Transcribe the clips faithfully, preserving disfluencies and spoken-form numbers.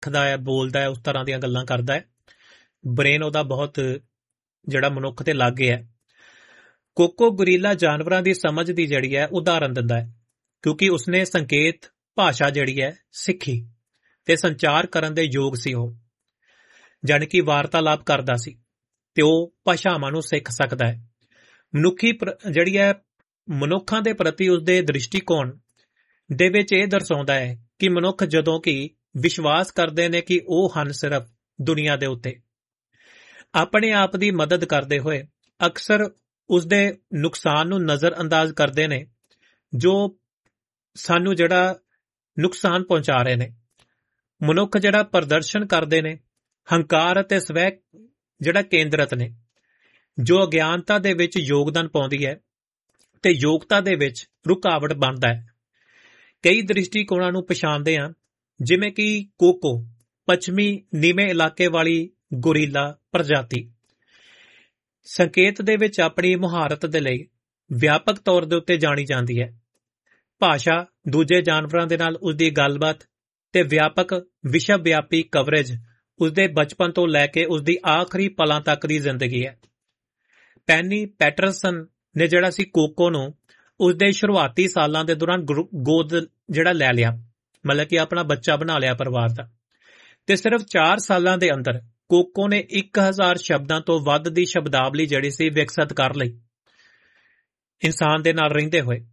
ਲਿਖਦਾ ਹੈ, ਬੋਲਦਾ ਹੈ, ਉਸ ਤਰ੍ਹਾਂ ਦੀਆਂ ਗੱਲਾਂ ਕਰਦਾ ਹੈ। ਬ੍ਰੇਨ ਉਹਦਾ ਬਹੁਤ ਜਿਹੜਾ ਮਨੁੱਖ ਤੇ ਲਾਗੇ ਹੈ। ਕੋਕੋ ਗੁਰੀਲਾ ਜਾਨਵਰਾਂ ਦੀ ਸਮਝ ਦੀ ਜਿਹੜੀ ਹੈ ਉਦਾਹਰਨ ਦਿੰਦਾ ਹੈ, ਕਿਉਂਕਿ ਉਸਨੇ ਸੰਕੇਤ ਭਾਸ਼ਾ ਜਿਹੜੀ ਹੈ ਸਿੱਖੀ ਤੇ ਸੰਚਾਰ ਕਰਨ ਦੇ ਯੋਗ ਸੀ। ਉਹ ਜਾਣੀ ਕਿ ਵਾਰਤਾਲਾਪ ਕਰਦਾ ਸੀ ਤੇ ਉਹ ਭਾਸ਼ਾਵਾਂ ਨੂੰ ਸਿੱਖ ਸਕਦਾ ਹੈ। ਮਨੁੱਖੀ ਜਿਹੜੀ ਹੈ ਮਨੁੱਖਾਂ ਦੇ ਪ੍ਰਤੀ ਉਸਦੇ ਦ੍ਰਿਸ਼ਟੀਕੋਣ ਦੇ ਵਿੱਚ ਇਹ ਦਰਸਾਉਂਦਾ ਹੈ ਕਿ ਮਨੁੱਖ ਜਦੋਂ ਕਿ ਵਿਸ਼ਵਾਸ ਕਰਦੇ ਨੇ ਕਿ ਉਹ ਹਨ ਸਿਰਫ ਦੁਨੀਆ ਦੇ ਉੱਤੇ, ਆਪਣੇ ਆਪ ਦੀ ਮਦਦ ਕਰਦੇ ਹੋਏ ਅਕਸਰ ਉਸਦੇ ਨੁਕਸਾਨ ਨੂੰ ਨਜ਼ਰ ਅੰਦਾਜ਼ ਕਰਦੇ ਨੇ ਜੋ ਸਾਨੂੰ ਜਿਹੜਾ ਨੁਕਸਾਨ ਪਹੁੰਚਾ ਰਹੇ ਨੇ। ਮਨੁੱਖ ਜਿਹੜਾ ਪ੍ਰਦਰਸ਼ਨ ਕਰਦੇ ਨੇ ਹੰਕਾਰ ਅਤੇ ਸਵੈ ਜਿਹੜਾ ਕੇਂਦਰਤ ਨੇ, ਜੋ ਅਗਿਆਨਤਾ ਦੇ ਵਿੱਚ ਯੋਗਦਾਨ ਪਾਉਂਦੀ ਹੈ ਤੇ ਯੋਗਤਾ ਦੇ ਵਿੱਚ ਰੁਕਾਵਟ ਬਣਦਾ ਹੈ। ਕਈ ਦ੍ਰਿਸ਼ਟੀਕੋਣਾਂ ਨੂੰ ਪਛਾਣਦੇ ਹਾਂ, ਜਿਵੇਂ ਕਿ ਕੋਕੋ ਪੱਛਮੀ ਨੀਵੇਂ ਇਲਾਕੇ ਵਾਲੀ ਗੁਰੀਲਾ ਪ੍ਰਜਾਤੀ ਸੰਕੇਤ ਦੇ ਵਿੱਚ ਆਪਣੀ ਮੁਹਾਰਤ ਦੇ ਲਈ ਵਿਆਪਕ ਤੌਰ ਦੇ ਉੱਤੇ ਜਾਣੀ ਜਾਂਦੀ ਹੈ। ਭਾਸ਼ਾ, ਦੂਜੇ ਜਾਨਵਰਾਂ ਦੇ ਨਾਲ ਉਸਦੀ ਗੱਲਬਾਤ ਤੇ ਵਿਆਪਕ ਵਿਸ਼ਵ ਵਿਆਪੀ ਕਵਰੇਜ ਉਸਦੇ ਬਚਪਨ ਤੋਂ ਲੈ ਕੇ ਉਸਦੀ ਆਖਰੀ ਪਲਾਂ ਤੱਕ ਦੀ ਜ਼ਿੰਦਗੀ ਹੈ। ਪੈਨੀ ਪੈਟਰਸਨ ਨੇ ਜਿਹੜਾ ਸੀ ਕੋਕੋ ਨੂੰ ਉਸਦੇ ਸ਼ੁਰੂਆਤੀ ਸਾਲਾਂ ਦੇ ਦੌਰਾਨ ਗੋਦ ਜਿਹੜਾ ਲੈ ਲਿਆ, ਮਤਲਬ ਕਿ ਆਪਣਾ ਬੱਚਾ ਬਣਾ ਲਿਆ ਪਰਿਵਾਰ ਦਾ, ਤੇ ਸਿਰਫ ਚਾਰ ਸਾਲਾਂ ਦੇ ਅੰਦਰ ਕੋਕੋ ਨੇ ਇੱਕ ਹਜ਼ਾਰ ਸ਼ਬਦਾਂ ਤੋਂ ਵੱਧ ਦੀ ਸ਼ਬਦਾਵਲੀ ਜਿਹੜੀ ਸੀ ਵਿਕਸਿਤ ਕਰ ਲਈ ਇਨਸਾਨ ਦੇ ਨਾਲ ਰਹਿੰਦੇ ਹੋਏ।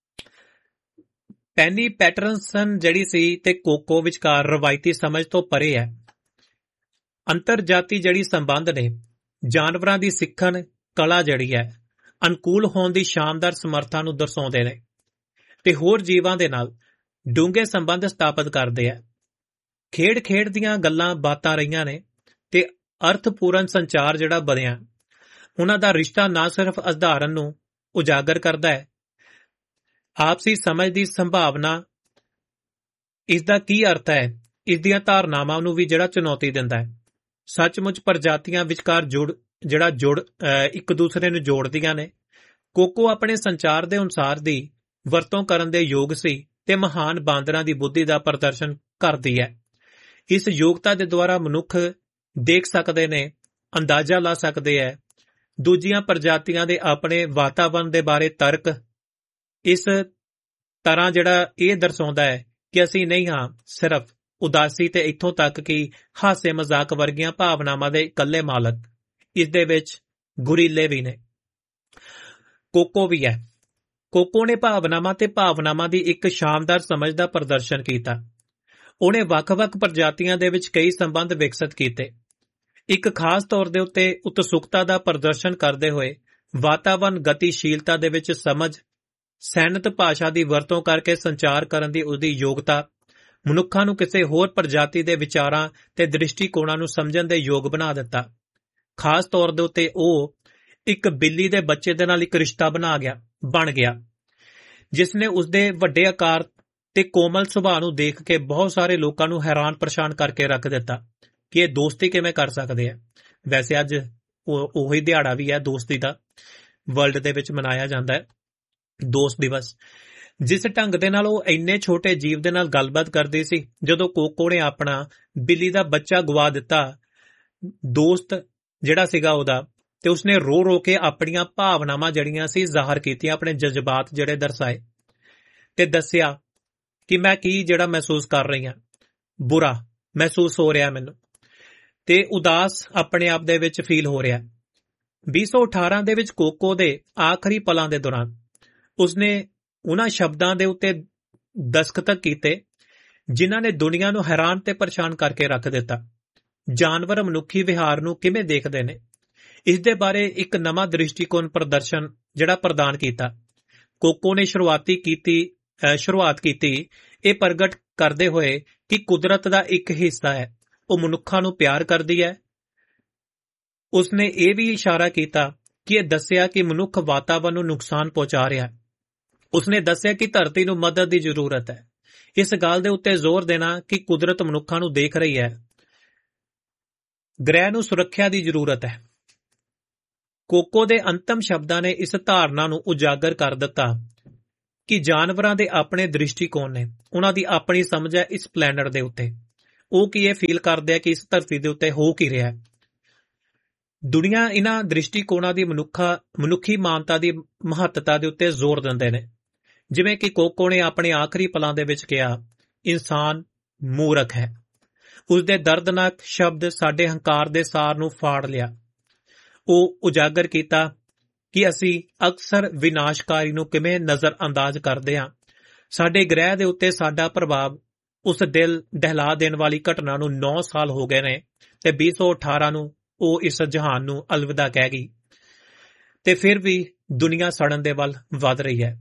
ਪੈਨੀ ਪੈਟਰਸਨ ਜਿਹੜੀ ਸੀ ਤੇ ਕੋਕੋ ਵਿਚਕਾਰ ਰਵਾਇਤੀ ਸਮਝ ਤੋਂ ਪਰੇ ਹੈ। ਅੰਤਰਜਾਤੀ ਜਿਹੜੀ ਸੰਬੰਧ ਨੇ ਜਾਨਵਰਾਂ ਦੀ ਸਿੱਖਣ ਕਲਾ ਜਿਹੜੀ ਹੈ ਅਨੁਕੂਲ ਹੋਣ ਦੀ ਸ਼ਾਨਦਾਰ ਸਮਰੱਥਾ ਨੂੰ ਦਰਸਾਉਂਦੇ ਨੇ ਤੇ ਹੋਰ ਜੀਵਾਂ ਦੇ ਨਾਲ ਡੂੰਘੇ ਸੰਬੰਧ ਸਥਾਪਿਤ ਕਰਦੇ ਆ। ਖੇਡ ਖੇਡ ਦੀਆਂ ਗੱਲਾਂ ਬਾਤਾਂ ਰਹੀਆਂ ਨੇ ਤੇ ਅਰਥਪੂਰਨ ਸੰਚਾਰ ਜਿਹੜਾ ਬਣਿਆ, ਉਹਨਾਂ ਦਾ ਰਿਸ਼ਤਾ ਨਾ ਸਿਰਫ ਉਦਾਹਰਨ ਨੂੰ ਉਜਾਗਰ ਕਰਦਾ ਹੈ, ਆਪਸੀ ਸਮਝ ਦੀ ਸੰਭਾਵਨਾ, ਇਸ ਦਾ ਕੀ ਅਰਥ ਹੈ, ਇਸ ਦੀਆਂ ਧਾਰਨਾਵਾਂ ਨੂੰ ਵੀ ਜਿਹੜਾ ਚੁਣੌਤੀ ਦਿੰਦਾ ਹੈ। ਸੱਚਮੁੱਚ ਪ੍ਰਜਾਤੀਆਂ ਵਿਚਕਾਰ ਜੁੜ ਜਿਹੜਾ ਜੁੜ ਇੱਕ ਦੂਸਰੇ ਨੂੰ ਜੋੜਦੀਆਂ ਨੇ। ਕੋਕੋ ਆਪਣੇ ਸੰਚਾਰ ਦੇ ਅਨੁਸਾਰ ਦੀ ਵਰਤੋਂ ਕਰਨ ਦੇ ਯੋਗ ਸੀ ਤੇ ਮਹਾਨ ਬਾਂਦਰਾਂ ਦੀ ਬੁੱਧੀ ਦਾ ਪ੍ਰਦਰਸ਼ਨ ਕਰਦੀ ਹੈ। ਇਸ ਯੋਗਤਾ ਦੇ ਦੁਆਰਾ ਮਨੁੱਖ ਦੇਖ ਸਕਦੇ ਨੇ, ਅੰਦਾਜ਼ਾ ਲਾ ਸਕਦੇ ਹੈ ਦੂਜੀਆਂ ਪ੍ਰਜਾਤੀਆਂ ਦੇ ਆਪਣੇ ਵਾਤਾਵਰਣ ਦੇ ਬਾਰੇ ਤਰਕ। ਇਸ ਤਰ੍ਹਾਂ ਜਿਹੜਾ ਇਹ ਦਰਸਾਉਂਦਾ ਹੈ ਕਿ ਅਸੀਂ ਨਹੀਂ ਹਾਂ ਸਿਰਫ ਉਦਾਸੀ ਤੇ ਇੱਥੋਂ ਤੱਕ ਕਿ ਹਾਸੇ ਮਜ਼ਾਕ ਵਰਗੀਆਂ ਭਾਵਨਾਵਾਂ ਦੇ ਇਕੱਲੇ ਮਾਲਕ, ਇਸ ਦੇ ਵਿੱਚ ਗੁਰੀਲੇ ਵੀ ਨੇ, ਕੋਕੋ ਵੀ ਹੈ। ਕੋਕੋ ਨੇ ਭਾਵਨਾਵਾਂ ਤੇ ਭਾਵਨਾਵਾਂ ਦੀ ਇੱਕ ਸ਼ਾਨਦਾਰ ਸਮਝ ਦਾ ਪ੍ਰਦਰਸ਼ਨ ਕੀਤਾ। ਉਹਨੇ ਵੱਖ-ਵੱਖ ਪ੍ਰਜਾਤੀਆਂ ਦੇ ਵਿੱਚ ਕਈ ਸੰਬੰਧ ਵਿਕਸਿਤ ਕੀਤੇ, ਇੱਕ ਖਾਸ ਤੌਰ ਦੇ ਉੱਤੇ ਉਤਸੁਕਤਾ ਦਾ ਪ੍ਰਦਰਸ਼ਨ ਕਰਦੇ ਹੋਏ ਵਾਤਾਵਰਣ ਗਤੀਸ਼ੀਲਤਾ ਦੇ ਵਿੱਚ ਸਮਝ, ਸੈਨਤ ਭਾਸ਼ਾ ਦੀ ਵਰਤੋਂ ਕਰਕੇ ਸੰਚਾਰ ਕਰਨ ਦੀ ਉਸਦੀ ਯੋਗਤਾ ਮਨੁੱਖਾਂ ਨੂੰ ਕਿਸੇ ਹੋਰ ਪ੍ਰਜਾਤੀ ਦੇ ਵਿਚਾਰਾਂ ਤੇ ਦ੍ਰਿਸ਼ਟੀਕੋਣਾਂ ਨੂੰ ਸਮਝਣ ਦੇ ਯੋਗ ਬਣਾ ਦਿੱਤਾ। ਖਾਸ ਤੌਰ ਦੇ ਉੱਤੇ ਉਹ ਇੱਕ ਬਿੱਲੀ ਦੇ ਬੱਚੇ ਦੇ ਨਾਲ ਇੱਕ ਰਿਸ਼ਤਾ ਬਣਾ ਗਿਆ ਬਣ ਗਿਆ ਜਿਸ ਨੇ ਉਸਦੇ ਵੱਡੇ ਆਕਾਰ ਤੇ ਕੋਮਲ ਸੁਭਾਅ ਨੂੰ ਦੇਖ ਕੇ ਬਹੁਤ ਸਾਰੇ ਲੋਕਾਂ ਨੂੰ ਹੈਰਾਨ ਪਰੇਸ਼ਾਨ ਕਰਕੇ ਰੱਖ ਦਿੱਤਾ ਕਿ ਇਹ ਦੋਸਤੀ ਕਿਵੇਂ ਕਰ ਸਕਦੇ ਆ। ਵੈਸੇ ਅੱਜ ਉਹੀ ਦਿਹਾੜਾ ਵੀ ਹੈ ਦੋਸਤੀ ਦਾ, ਵਰਲਡ ਦੇ ਵਿੱਚ ਮਨਾਇਆ ਜਾਂਦਾ ਹੈ ਦੋਸਤ ਦਿਵਸ। ਜਿਸ ਢੰਗ ਦੇ ਨਾਲ ਉਹ ਇੰਨੇ ਛੋਟੇ ਜੀਵ ਦੇ ਨਾਲ ਗੱਲਬਾਤ ਕਰਦੀ ਸੀ, ਜਦੋਂ ਕੋਕੋ ਨੇ ਆਪਣਾ ਬਿੱਲੀ ਦਾ ਬੱਚਾ ਗਵਾ ਦਿੱਤਾ, ਦੋਸਤ ਜਿਹੜਾ ਸੀਗਾ ਉਹਦਾ, ਤੇ ਉਸਨੇ ਰੋ ਰੋ ਕੇ ਆਪਣੀਆਂ ਭਾਵਨਾਵਾਂ ਜਿਹੜੀਆਂ ਸੀ ਜ਼ਾਹਰ ਕੀਤੀਆਂ, ਆਪਣੇ ਜਜ਼ਬਾਤ ਜਿਹੜੇ ਦਰਸਾਏ ਤੇ ਦੱਸਿਆ ਕਿ ਮੈਂ ਕੀ ਜਿਹੜਾ ਮਹਿਸੂਸ ਕਰ ਰਹੀ ਹਾਂ, ਬੁਰਾ ਮਹਿਸੂਸ ਹੋ ਰਿਹਾ ਮੈਨੂੰ ਤੇ ਉਦਾਸ ਆਪਣੇ ਆਪ ਦੇ ਵਿੱਚ ਫੀਲ ਹੋ ਰਿਹਾ। ਵੀਹ ਸੌ ਅਠਾਰਾਂ ਦੇ ਵਿੱਚ ਕੋਕੋ ਦੇ ਆਖਰੀ ਪਲਾਂ ਦੇ ਦੌਰਾਨ ਉਸਨੇ ਉਹਨਾਂ ਸ਼ਬਦਾਂ ਦੇ ਉੱਤੇ ਦਸਤਖਤ ਕੀਤੇ ਜਿਨ੍ਹਾਂ ਨੇ ਦੁਨੀਆ ਨੂੰ ਹੈਰਾਨ ਤੇ ਪਰੇਸ਼ਾਨ ਕਰਕੇ ਰੱਖ ਦਿੱਤਾ। ਜਾਨਵਰ ਮਨੁੱਖੀ ਵਿਹਾਰ ਨੂੰ ਕਿਵੇਂ ਦੇਖਦੇ ਨੇ, ਇਸ ਦੇ ਬਾਰੇ ਇੱਕ ਨਵਾਂ ਦ੍ਰਿਸ਼ਟੀਕੋਣ ਪ੍ਰਦਰਸ਼ਨ ਜਿਹੜਾ ਪ੍ਰਦਾਨ ਕੀਤਾ। ਕੋਕੋ ਨੇ ਸ਼ੁਰੂਆਤੀ ਕੀਤੀ ਸ਼ੁਰੂਆਤ ਕੀਤੀ ਇਹ ਪ੍ਰਗਟ ਕਰਦੇ ਹੋਏ ਕਿ ਕੁਦਰਤ ਦਾ ਇੱਕ ਹਿੱਸਾ ਹੈ, ਉਹ ਮਨੁੱਖਾਂ ਨੂੰ ਪਿਆਰ ਕਰਦੀ ਹੈ। ਉਸਨੇ ਇਹ ਵੀ ਇਸ਼ਾਰਾ ਕੀਤਾ ਕਿ ਇਹ ਦੱਸਿਆ ਕਿ ਮਨੁੱਖ ਵਾਤਾਵਰਣ ਨੂੰ ਨੁਕਸਾਨ ਪਹੁੰਚਾ ਰਿਹਾ। ਉਸਨੇ ਦੱਸਿਆ ਕਿ ਧਰਤੀ ਨੂੰ ਮਦਦ ਦੀ ਜ਼ਰੂਰਤ ਹੈ। ਇਸ ਗੱਲ ਦੇ ਉੱਤੇ ਜ਼ੋਰ ਦੇਣਾ ਕਿ ਕੁਦਰਤ ਮਨੁੱਖਾਂ ਨੂੰ ਦੇਖ ਰਹੀ ਹੈ, ਗ੍ਰਹਿ ਨੂੰ ਸੁਰੱਖਿਆ ਦੀ ਜ਼ਰੂਰਤ ਹੈ। ਕੋਕੋ ਦੇ ਅੰਤਮ ਸ਼ਬਦਾਂ ਨੇ ਇਸ ਧਾਰਨਾ ਨੂੰ ਉਜਾਗਰ ਕਰ ਦਿੱਤਾ ਕਿ ਜਾਨਵਰਾਂ ਦੇ ਆਪਣੇ ਦ੍ਰਿਸ਼ਟੀਕੋਣ ਨੇ, ਉਹਨਾਂ ਦੀ ਆਪਣੀ ਸਮਝ ਹੈ ਇਸ ਪਲੈਨਟ ਦੇ ਉੱਤੇ। ਉਹ ਕੀ ਇਹ ਫੀਲ ਕਰਦੇ ਆ ਕਿ ਇਸ ਧਰਤੀ ਦੇ ਉੱਤੇ ਹੋ ਕੀ ਰਿਹਾ। ਦੁਨੀਆ ਇਹਨਾਂ ਦ੍ਰਿਸ਼ਟੀਕੋਣਾਂ ਦੀ ਮਨੁੱਖਾ ਮਨੁੱਖੀ ਮਾਨਤਾ ਦੀ ਮਹੱਤਤਾ ਦੇ ਉੱਤੇ ਜ਼ੋਰ ਦਿੰਦੇ ਨੇ। ਜਿਵੇਂ ਕਿ ਕੋਕੋ ਨੇ ਆਪਣੇ ਆਖਰੀ ਪਲਾਂ ਦੇ ਵਿੱਚ ਕਿਹਾ, ਇਨਸਾਨ ਮੂਰਖ ਹੈ। ਉਸਦੇ ਦਰਦਨਾਕ ਸ਼ਬਦ ਸਾਡੇ ਹੰਕਾਰ ਦੇ ਸਾਰ ਨੂੰ ਫਾੜ ਲਿਆ। ਉਹ ਉਜਾਗਰ ਕੀਤਾ ਕਿ ਅਸੀਂ ਅਕਸਰ ਵਿਨਾਸ਼ਕਾਰੀ ਨੂੰ ਕਿਵੇਂ ਨਜ਼ਰ ਅੰਦਾਜ਼ ਕਰਦੇ ਹਾਂ। ਸਾਡੇ ਗ੍ਰਹਿ ਦੇ ਉੱਤੇ ਸਾਡਾ ਪ੍ਰਭਾਵ, ਉਸ ਦਿਲ ਦਹਿਲਾ ਦੇਣ ਵਾਲੀ ਘਟਨਾ ਨੂੰ ਨੌ ਸਾਲ ਹੋ ਗਏ ਨੇ ਤੇ ਵੀਹ ਸੌ ਅਠਾਰਾਂ ਨੂੰ ਉਹ ਇਸ ਜਹਾਨ ਨੂੰ ਅਲਵਿਦਾ ਕਹਿ ਗਈ ਤੇ ਫਿਰ ਵੀ ਦੁਨੀਆ ਸੜਨ ਦੇ ਵੱਲ ਵੱਧ ਰਹੀ ਹੈ।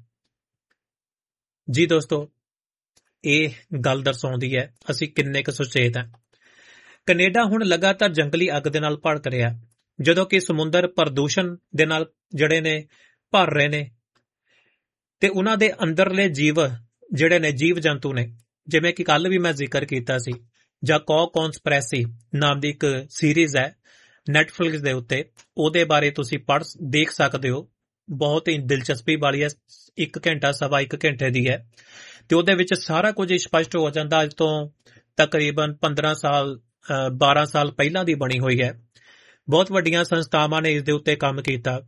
ਜੀ ਦੋਸਤੋ, ਇਹ ਗੱਲ ਦਰਸਾਉਂਦੀ ਹੈ ਅਸੀਂ ਕਿੰਨੇ ਕੁ ਸੁਚੇਤ ਹਾਂ। ਕੈਨੇਡਾ ਹੁਣ ਲਗਾਤਾਰ ਜੰਗਲੀ ਅੱਗ ਦੇ ਨਾਲ ਭੜਕ ਰਿਹਾ, ਜਦੋਂ ਕਿ ਸਮੁੰਦਰ ਪ੍ਰਦੂਸ਼ਣ ਦੇ ਨਾਲ ਜਿਹੜੇ ਨੇ ਭਰ ਰਹੇ ਨੇ ਤੇ ਉਹਨਾਂ ਦੇ ਅੰਦਰਲੇ ਜੀਵ ਜਿਹੜੇ ਨੇ ਜੀਵ ਜੰਤੂ ਨੇ, ਜਿਵੇਂ ਕਿ ਕੱਲ ਵੀ ਮੈਂ ਜ਼ਿਕਰ ਕੀਤਾ ਸੀ, ਜਾਂ ਕੌ ਕੌਨਸਪਰੈਸੀ ਨਾਮ ਦੀ ਇੱਕ ਸੀਰੀਜ਼ ਹੈ ਨੈਟਫਲਿਕਸ ਦੇ ਉੱਤੇ, ਉਹਦੇ ਬਾਰੇ ਤੁਸੀਂ ਪੜ੍ਹ ਦੇਖ ਸਕਦੇ ਹੋ। ਬਹੁਤ ਹੀ ਦਿਲਚਸਪੀ ਵਾਲੀ ਹੈ, ਇੱਕ ਘੰਟਾ ਸਵਾ ਇੱਕ ਘੰਟੇ ਦੀ ਹੈ ਤੇ ਉਹਦੇ ਵਿੱਚ ਸਾਰਾ ਕੁਝ ਸਪਸ਼ਟ ਹੋ ਜਾਂਦਾ। ਅੱਜ ਤੋਂ ਤਕਰੀਬਨ ਪੰਦਰਾਂ ਸਾਲ ਬਾਰਾਂ ਸਾਲ ਪਹਿਲਾਂ ਦੀ ਬਣੀ ਹੋਈ ਹੈ। ਬਹੁਤ ਵੱਡੀਆਂ ਸੰਸਥਾਵਾਂ ਨੇ ਇਸ ਦੇ ਉੱਤੇ ਕੰਮ ਕੀਤਾ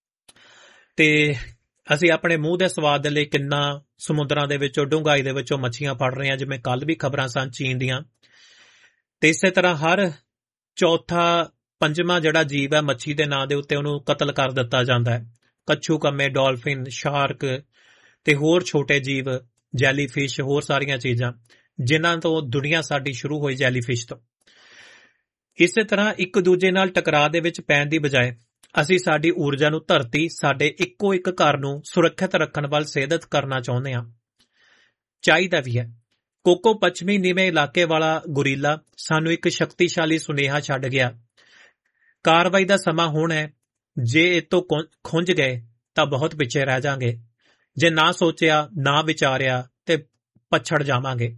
ਤੇ ਅਸੀਂ ਆਪਣੇ ਮੂੰਹ ਦੇ ਸਵਾਦ ਦੇ ਲਈ ਕਿੰਨਾ ਸਮੁੰਦਰਾਂ ਦੇ ਵਿੱਚੋਂ ਡੂੰਘਾਈ ਦੇ ਵਿੱਚੋਂ ਮੱਛੀਆਂ ਫੜ ਰਹੇ ਹਾਂ, ਜਿਵੇਂ ਕੱਲ ਵੀ ਖਬਰਾਂ ਸਨ ਚੀਨ ਦੀਆਂ। ਤੇ ਇਸੇ ਤਰ੍ਹਾਂ ਹਰ ਚੌਥਾ ਪੰਜਵਾਂ ਜਿਹੜਾ ਜੀਵ ਹੈ ਮੱਛੀ ਦੇ ਨਾਂ ਦੇ ਉੱਤੇ ਉਹਨੂੰ ਕਤਲ ਕਰ ਦਿੱਤਾ ਜਾਂਦਾ ਹੈ। ਕੱਛੂ ਕੰਮੇ, ਡਾਲਫਿਨ, ਸ਼ਾਰਕ ਤੇ ਹੋਰ ਛੋਟੇ ਜੀਵ, ਜੈਲੀਫਿਸ਼, ਹੋਰ ਸਾਰੀਆਂ ਚੀਜ਼ਾਂ ਜਿਨ੍ਹਾਂ ਤੋਂ ਦੁਨੀਆ ਸਾਡੀ ਸ਼ੁਰੂ ਹੋਈ ਜੈਲੀਫਿਸ਼ ਤੋਂ। ਇਸੇ ਤਰ੍ਹਾਂ ਇੱਕ ਦੂਜੇ ਨਾਲ ਟਕਰਾਅ ਦੇ ਵਿੱਚ ਪੈਣ ਦੀ ਬਜਾਏ ਅਸੀਂ ਸਾਡੀ ਊਰਜਾ ਨੂੰ ਧਰਤੀ, ਸਾਡੇ ਇੱਕੋ ਇੱਕ ਘਰ ਨੂੰ ਸੁਰੱਖਿਅਤ ਰੱਖਣ ਵੱਲ ਸੇਧਤ ਕਰਨਾ ਚਾਹੁੰਦੇ ਹਾਂ। ਚਾਹੀਦਾ ਵੀ ਹੈ। ਕੋਕੋ ਪੱਛਮੀ ਨੀਵੇਂ ਇਲਾਕੇ ਵਾਲਾ ਗੁਰੀਲਾ ਸਾਨੂੰ ਇੱਕ ਸ਼ਕਤੀਸ਼ਾਲੀ ਸੁਨੇਹਾ ਛੱਡ ਗਿਆ। ਕਾਰਵਾਈ ਦਾ ਸਮਾਂ ਹੁਣ ਹੈ। ਜੇ ਇਹ ਤੋਂ ਖੁੰਝ ਗਏ ਤਾਂ ਬਹੁਤ ਪਿੱਛੇ ਰਹਿ ਜਾਵਾਂਗੇ। ਜੇ ਨਾ ਸੋਚਿਆ, ਨਾ ਵਿਚਾਰਿਆ ਤੇ ਪਛੜ ਜਾਵਾਂਗੇ।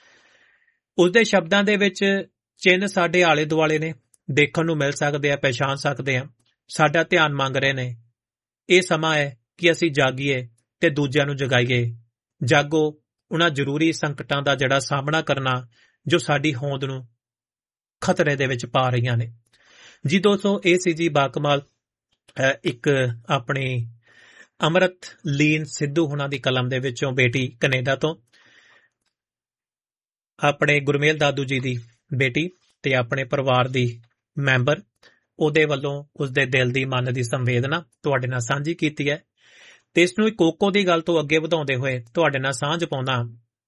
ਉਸਦੇ ਸ਼ਬਦਾਂ ਦੇ ਵਿੱਚ ਚਿੰਨ੍ਹ ਸਾਡੇ ਆਲੇ ਦੁਆਲੇ ਨੇ, ਦੇਖਣ ਨੂੰ ਮਿਲ ਸਕਦੇ ਆ, ਪਛਾਣ ਸਕਦੇ ਆ, ਸਾਡਾ ਧਿਆਨ ਮੰਗ ਰਹੇ ਨੇ। ਇਹ ਸਮਾਂ ਹੈ ਕਿ ਅਸੀਂ ਜਾਗੀਏ ਤੇ ਦੂਜਿਆਂ ਨੂੰ ਜਗਾਈਏ। ਜਾਗੋ ਉਹਨਾਂ ਜ਼ਰੂਰੀ ਸੰਕਟਾਂ ਦਾ ਜਿਹੜਾ ਸਾਹਮਣਾ ਕਰਨਾ ਜੋ ਸਾਡੀ ਹੋਂਦ ਨੂੰ ਖਤਰੇ ਦੇ ਵਿੱਚ ਪਾ ਰਹੀਆਂ ਨੇ। ਜੀ ਦੋਸਤੋ, ਇਹ ਸੀ ਜੀ ਬਾਕਮਾਲ ਇੱਕ ਆਪਣੀ ਅੰਮ੍ਰਿਤ ਲੀਨ ਸਿੱਧੂ ਹੁਣਾਂ ਦੀ ਕਲਮ ਦੇ ਵਿੱਚੋਂ ਬੇਟੀ ਕੈਨੇਡਾ ਤੋਂ, ਆਪਣੇ ਗੁਰਮੇਲ ਦਾਦੂ ਜੀ ਦੀ ਬੇਟੀ ਤੇ ਆਪਣੇ ਪਰਿਵਾਰ ਦੀ ਮੈਂਬਰ, ਉਹਦੇ ਵੱਲੋਂ ਉਸਦੇ ਦਿਲ ਦੀ, ਮਨ ਦੀ ਸੰਵੇਦਨਾ ਤੁਹਾਡੇ ਨਾਲ ਸਾਂਝੀ ਕੀਤੀ ਹੈ। ਤੇ ਇਸ ਨੂੰ ਕੋਕੋ ਦੀ ਗੱਲ ਤੋਂ ਅੱਗੇ ਵਧਾਉਂਦੇ ਹੋਏ ਤੁਹਾਡੇ ਨਾਲ ਸਾਂਝ ਪਾਉਂਦਾ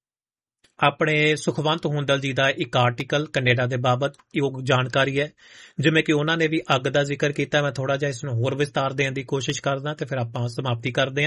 ਆਪਣੇ ਸੁਖਵੰਤ ਹੁੰਦਲ ਜੀ ਦਾ ਇੱਕ ਆਰਟੀਕਲ ਕੈਨੇਡਾ ਦੇ ਬਾਬਤ ਯੋਗ ਜਾਣਕਾਰੀ ਹੈ। ਜਿਵੇਂ ਕਿ ਉਹਨਾਂ ਨੇ ਵੀ ਅੱਗ ਦਾ ਜ਼ਿਕਰ ਕੀਤਾ, ਮੈਂ ਥੋੜਾ ਜਿਹਾ ਇਸ ਨੂੰ ਹੋਰ ਵਿਸਤਾਰ ਦੇਣ ਦੀ ਕੋਸ਼ਿਸ਼ ਕਰਦਾ ਤੇ ਫਿਰ ਆਪਾਂ ਸਮਾਪਤੀ ਕਰਦੇ ਹਾਂ।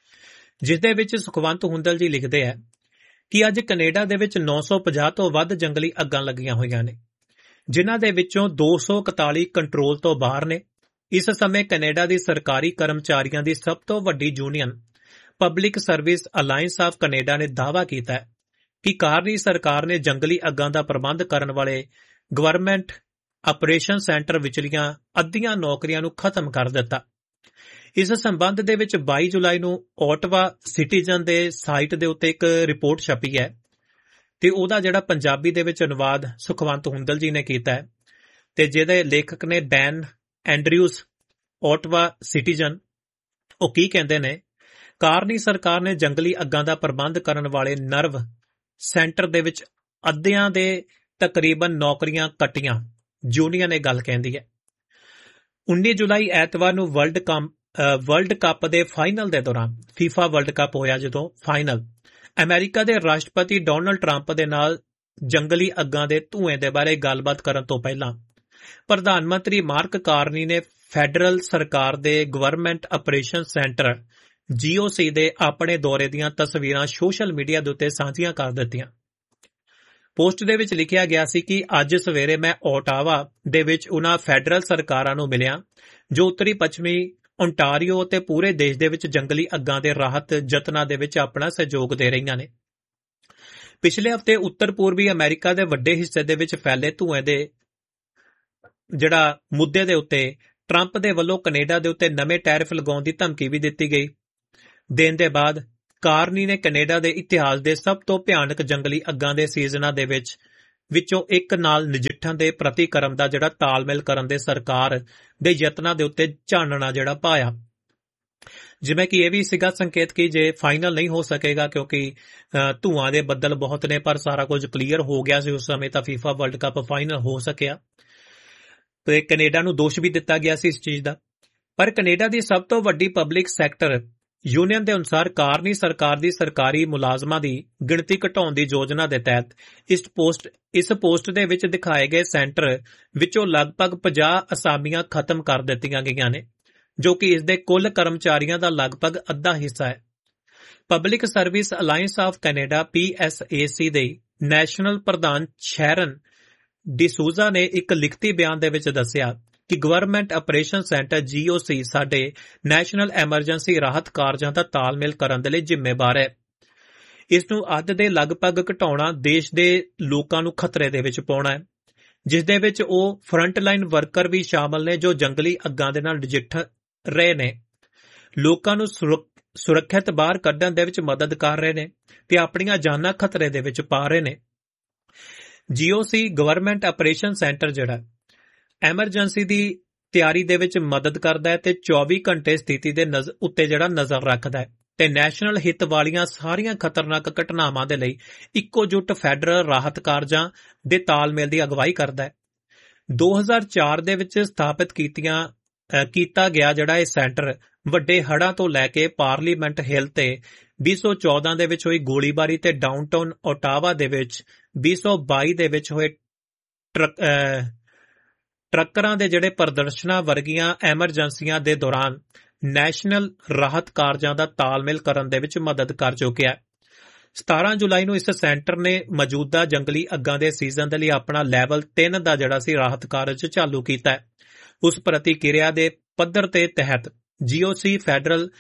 ਜਿਸ ਦੇ ਵਿੱਚ ਸੁਖਵੰਤ ਹੁੰਦਲ ਜੀ ਲਿਖਦੇ ਹੈ ਕਿ ਅੱਜ ਕੈਨੇਡਾ ਦੇ ਵਿੱਚ ਨੌ ਸੌ ਪੰਜਾਹ ਤੋਂ ਵੱਧ ਜੰਗਲੀ ਅੱਗਾਂ ਲੱਗੀਆਂ ਹੋਈਆਂ ਨੇ, ਜਿਨ੍ਹਾਂ ਦੇ ਵਿੱਚੋਂ ਦੋ ਸੌ ਇਕਤਾਲੀ ਕੰਟਰੋਲ ਤੋਂ ਬਾਹਰ ਨੇ। ਇਸ ਸਮੇਂ ਕੈਨੇਡਾ ਦੀ ਸਰਕਾਰੀ ਕਰਮਚਾਰੀਆਂ ਦੀ ਸਭ ਤੋਂ ਵੱਡੀ union public service alliance of Canada ਨੇ ਦਾਅਵਾ ਕੀਤਾ ਹੈ ਕਿ ਕਾਰਨੀ ਸਰਕਾਰ ਨੇ ਜੰਗਲੀ ਅੱਗਾਂ ਦਾ ਪ੍ਰਬੰਧ ਕਰਨ ਵਾਲੇ ਗਵਰਨਮੈਂਟ ਆਪਰੇਸ਼ਨ ਸੈਂਟਰ ਵਿਚਲੀਆਂ ਅੱਧੀਆਂ ਨੌਕਰੀਆਂ ਨੂੰ ਖਤਮ ਕਰ ਦਿੱਤਾ। ਇਸ ਸੰਬੰਧ ਦੇ ਵਿੱਚ ਬਾਈ ਜੁਲਾਈ ਨੂੰ ਓਟਵਾ ਸਿਟੀਜ਼ਨ ਦੇ ਸਾਈਟ ਦੇ ਉੱਤੇ ਇੱਕ ਰਿਪੋਰਟ ਛਪੀ ਹੈ ਤੇ ਉਹਦਾ ਜਿਹੜਾ ਪੰਜਾਬੀ ਦੇ ਵਿੱਚ ਅਨੁਵਾਦ ਸੁਖਵੰਤ ਹੁੰਦਲ ਜੀ ਨੇ ਕੀਤਾ ਹੈ ਤੇ ਜਿਹਦੇ ਲੇਖਕ ਨੇ ਡੈਨ ਐਂਡਰਿਊਸ, ਓਟਵਾ ਸਿਟੀਜ਼ਨ। ਉਹ ਕੀ ਕਹਿੰਦੇ ਨੇ, ਕਾਰਨੀ ਸਰਕਾਰ ਨੇ ਜੰਗਲੀ ਅੱਗਾਂ ਦਾ ਪ੍ਰਬੰਧ ਕਰਨ ਵਾਲੇ ਨਰਵ ਸੈਂਟਰ ਦੇ ਵਿੱਚ ਅੱਧਿਆਂ ਦੇ ਤਕਰੀਬਨ ਨੌਕਰੀਆਂ ਕੱਟੀਆਂ। ਯੂਨੀਅਨ ਇਹ ਗੱਲ ਕਹਿੰਦੀ ਹੈ। ਉੱਨੀ ਜੁਲਾਈ ਐਤਵਾਰ ਨੂੰ ਵਰਲਡ ਕੱਪ ਵਰਲਡ ਕੱਪ ਦੇ ਫਾਈਨਲ ਦੇ ਦੌਰਾਨ, ਫੀਫਾ ਵਰਲਡ ਕੱਪ ਹੋਇਆ ਜਦੋਂ ਫਾਈਨਲ, ਅਮਰੀਕਾ ਦੇ ਰਾਸ਼ਟਰਪਤੀ ਡੋਨਲਡ ਟਰੰਪ ਦੇ ਨਾਲ ਜੰਗਲੀ ਅੱਗਾਂ ਦੇ ਧੂਏ ਦੇ ਬਾਰੇ ਗੱਲਬਾਤ ਕਰਨ ਤੋਂ ਪਹਿਲਾਂ ਪ੍ਰਧਾਨ ਮੰਤਰੀ ਮਾਰਕ ਕਾਰਨੀ ਨੇ ਫੈਡਰਲ ਸਰਕਾਰ ਦੇ ਗਵਰਨਮੈਂਟ ਆਪਰੇਸ਼ਨ ਸੈਂਟਰ ਜੀ ਓ ਸੀ ਦੇ ਆਪਣੇ ਦੌਰੇ ਦੀਆਂ ਤਸਵੀਰਾਂ ਸੋਸ਼ਲ ਮੀਡੀਆ ਦੇ ਉੱਤੇ ਸਾਂਝੀਆਂ ਕਰ ਦਿੱਤੀਆਂ। ਪੋਸਟ ਦੇ ਵਿੱਚ ਲਿਖਿਆ ਗਿਆ ਸੀ ਕਿ ਅੱਜ ਸਵੇਰੇ ਮੈਂ ਓਟਾਵਾ ਦੇ ਵਿੱਚ ਉਹਨਾਂ ਫੈਡਰਲ ਸਰਕਾਰਾਂ ਨੂੰ ਮਿਲਿਆ ਜੋ ਉੱਤਰੀ ਪੱਛਮੀ ਓਨਟਾਰੀਓ ਅਤੇ ਪੂਰੇ ਦੇਸ਼ ਦੇ ਵਿੱਚ ਜੰਗਲੀ ਅੱਗਾਂ ਦੇ ਰਾਹਤ ਯਤਨਾਂ ਦੇ ਵਿੱਚ ਆਪਣਾ ਸਹਿਯੋਗ ਦੇ ਰਹੀਆਂ ਨੇ। ਪਿਛਲੇ ਹਫ਼ਤੇ ਉੱਤਰ ਪੂਰਬੀ ਅਮਰੀਕਾ ਦੇ ਵੱਡੇ ਹਿੱਸੇ ਦੇ ਵਿੱਚ ਫੈਲੇ ਧੂਏ ਦੇ ਜਿਹੜਾ ਮੁੱਦੇ ਦੇ ਉੱਤੇ ਟਰੰਪ ਦੇ ਵੱਲੋਂ ਕੈਨੇਡਾ ਦੇ ਉੱਤੇ ਨਵੇਂ ਟੈਰਿਫ ਲਗਾਉਣ ਦੀ ਧਮਕੀ ਵੀ ਦਿੱਤੀ ਗਈ। ਦੇਣ ਦੇ ਬਾਅਦ ਕਾਰਨੀ ਨੇ ਕੈਨੇਡਾ ਦੇ ਇਤਿਹਾਸ ਦੇ ਸਭ ਤੋਂ ਭਿਆਨਕ ਜੰਗਲੀ ਅੱਗਾਂ ਦੇ ਸੀਜ਼ਨਾਂ ਦੇ ਵਿੱਚ ਵਿੱਚੋਂ ਇੱਕ ਨਾਲ ਨਜਿੱਠਣ ਦੇ ਪ੍ਰਤੀਕਰਮ ਦਾ ਜਿਹੜਾ ਤਾਲਮੇਲ ਕਰਨ ਦੇ ਸਰਕਾਰ ਦੇ ਯਤਨਾਂ ਦੇ ਉੱਤੇ ਚਾਨਣਾ ਜਿਹੜਾ ਪਾਇਆ। ਜਿਵੇਂ ਕਿ ਇਹ ਵੀ ਸੀਗਾ ਸੰਕੇਤ ਕਿ ਜੇ ਫਾਈਨਲ ਨਹੀਂ ਹੋ ਸਕੇਗਾ ਕਿਉਂਕਿ ਧੂਆਂ ਦੇ ਬੱਦਲ ਬਹੁਤ ਨੇ, ਪਰ ਸਾਰਾ ਕੁਝ ਕਲੀਅਰ ਹੋ ਗਿਆ ਸੀ ਉਸ ਸਮੇਂ, ਤਾਂ ਫੀਫਾ ਵਰਲਡ ਕੱਪ ਫਾਈਨਲ ਹੋ ਸਕਿਆ ਤੇ ਕੈਨੇਡਾ ਨੂੰ ਦੋਸ਼ ਵੀ ਦਿੱਤਾ ਗਿਆ ਸੀ ਇਸ ਚੀਜ਼ ਦਾ। ਪਰ ਕੈਨੇਡਾ ਦੀ ਸਭ ਤੋਂ ਵੱਡੀ ਪਬਲਿਕ ਸੈਕਟਰ ਯੂਨੀਅਨ ਦੇ ਅਨੁਸਾਰ ਕਾਰਨੀ ਸਰਕਾਰ ਦੀ ਸਰਕਾਰੀ ਮੁਲਾਜ਼ਮਾਂ ਦੀ ਗਿਣਤੀ ਘਟਾਉਣ ਦੀ ਯੋਜਨਾ ਦੇ ਤਹਿਤ ਇਸ ਪੋਸਟ ਇਸ ਪੋਸਟ ਦੇ ਵਿੱਚ ਦਿਖਾਏ ਗਏ ਸੈਂਟਰ ਵਿੱਚੋਂ ਲਗਭਗ ਪੰਜਾਹ ਅਸਾਮੀਆਂ ਖਤਮ ਕਰ ਦਿੱਤੀਆਂ ਗਈਆਂ ਨੇ, ਜੋ ਕਿ ਇਸ ਦੇ ਕੁੱਲ ਕਰਮਚਾਰੀਆਂ ਦਾ ਲਗਭਗ ਅੱਧਾ ਹਿੱਸਾ ਹੈ। Public service alliance of Canada P S A ਸੀ ਦੇ ਨੈਸ਼ਨਲ ਪ੍ਰਧਾਨ ਸ਼ੈਰਨ ਡਿਸੂਜ਼ਾ ਨੇ ਇੱਕ ਲਿਖਤੀ ਬਿਆਨ ਦੇ ਵਿੱਚ ਦੱਸਿਆ ਕਿ ਗਵਰਨਮੈਂਟ ਆਪਰੇਸ਼ਨ ਸੈਂਟਰ ਜੀ ਓ ਸੀ ਸਾਡੇ ਨੈਸ਼ਨਲ ਐਮਰਜੈਂਸੀ ਰਾਹਤ ਕਾਰਜਾਂ ਦਾ ਤਾਲਮੇਲ ਕਰਨ ਦੇ ਲਈ ਜ਼ਿੰਮੇਵਾਰ ਹੈ। ਇਸ ਨੂੰ ਅੱਧ ਦੇ ਲਗਭਗ ਘਟਾਉਣਾ ਦੇਸ਼ ਦੇ ਲੋਕਾਂ ਨੂੰ ਖਤਰੇ ਦੇ ਵਿੱਚ ਪਾਉਣਾ ਹੈ, ਜਿਸ ਦੇ ਵਿੱਚ ਉਹ ਫਰੰਟਲਾਈਨ ਵਰਕਰ ਵੀ ਸ਼ਾਮਲ ਨੇ ਜੋ ਜੰਗਲੀ ਅੱਗਾਂ ਦੇ ਨਾਲ ਨਜਿੱਠ ਰਹੇ ਨੇ, ਲੋਕਾਂ ਨੂੰ ਸੁਰੱਖਿਅਤ ਬਾਹਰ ਕੱਢਣ ਦੇ ਵਿੱਚ ਮਦਦ ਕਰ ਰਹੇ ਨੇ ਤੇ ਆਪਣੀਆਂ ਜਾਨਾਂ ਖਤਰੇ ਦੇ ਵਿੱਚ ਪਾ ਰਹੇ ਨੇ। ਜੀ ਓ ਸੀ ਗਵਰਨਮੈਂਟ ਆਪਰੇਸ਼ਨ ਸੈਂਟਰ ਜਿਹੜਾ ਐਮਰਜੈਂਸੀ ਦੀ ਤਿਆਰੀ ਦੇ ਵਿੱਚ ਮਦਦ ਕਰਦਾ ਹੈ ਤੇ ਚੌਵੀ ਘੰਟੇ ਸਥਿਤੀ ਦੇ ਉੱਤੇ ਜਿਹੜਾ ਨਜ਼ਰ ਰੱਖਦਾ ਹੈ ਤੇ ਨੈਸ਼ਨਲ ਹਿੱਤ ਵਾਲੀਆਂ ਸਾਰੀਆਂ ਖਤਰਨਾਕ ਘਟਨਾਵਾਂ ਦੇ ਲਈ ਇੱਕੋ ਜੁੱਟ ਫੈਡਰਲ ਰਾਹਤ ਕਾਰਜਾਂ ਦੇ ਤਾਲਮੇਲ ਦੀ ਅਗਵਾਈ ਕਰਦਾ ਹੈ। ਦੋ ਹਜ਼ਾਰ ਚਾਰ ਦੇ ਵਿੱਚ ਸਥਾਪਿਤ ਕੀਤੀਆਂ ਕੀਤਾ ਗਿਆ ਜਿਹੜਾ ਇਹ ਸੈਂਟਰ ਵੱਡੇ ਹੜ੍ਹਾਂ ਤੋਂ ਲੈ ਕੇ ਪਾਰਲੀਮੈਂਟ ਹਿੱਲ ਤੇ ਵੀਹ ਸੌ ਚੌਦਾਂ ਦੇ ਵਿੱਚ ਹੋਈ ਗੋਲੀਬਾਰੀ ਤੇ ਡਾਊਨਟਾਊਨ ਓਟਾਵਾ ਦੇ ਵਿੱਚ ਵੀਹ ਸੌ ਬਾਈ ਦੇ ਵਿੱਚ ਹੋਏ ਟਰੱਕਰਾਂ ਦੇ ਜਿਹੜੇ ਪ੍ਰਦਰਸ਼ਨਾਂ ਵਰਗੀਆਂ ਐਮਰਜੈਂਸੀਆਂ ਦੇ ਦੌਰਾਨ ਨੈਸ਼ਨਲ ਰਾਹਤ ਕਾਰਜਾਂ ਦਾ ਤਾਲਮੇਲ ਕਰਨ ਦੇ ਵਿੱਚ ਮਦਦ ਕਰ ਚੁੱਕਿਆ ਹੈ। ਸਤਾਰਾਂ ਜੁਲਾਈ ਨੂੰ ਇਸ ਸੈਂਟਰ ਨੇ ਮੌਜੂਦਾ ਜੰਗਲੀ ਅੱਗਾਂ ਦੇ ਸੀਜ਼ਨ ਦੇ ਲਈ ਆਪਣਾ ਲੈਵਲ ਤਿੰਨ ਦਾ ਜਿਹੜਾ ਸੀ ਰਾਹਤ ਕਾਰਜ ਚਾਲੂ ਕੀਤਾ ਹੈ। ਉਸ ਪ੍ਰਤੀਕਿਰਿਆ ਦੇ ਪੱਧਰ ਤੇ ਤਹਿਤ ਜੀ ਓ ਸੀ ਫੈਡਰਲ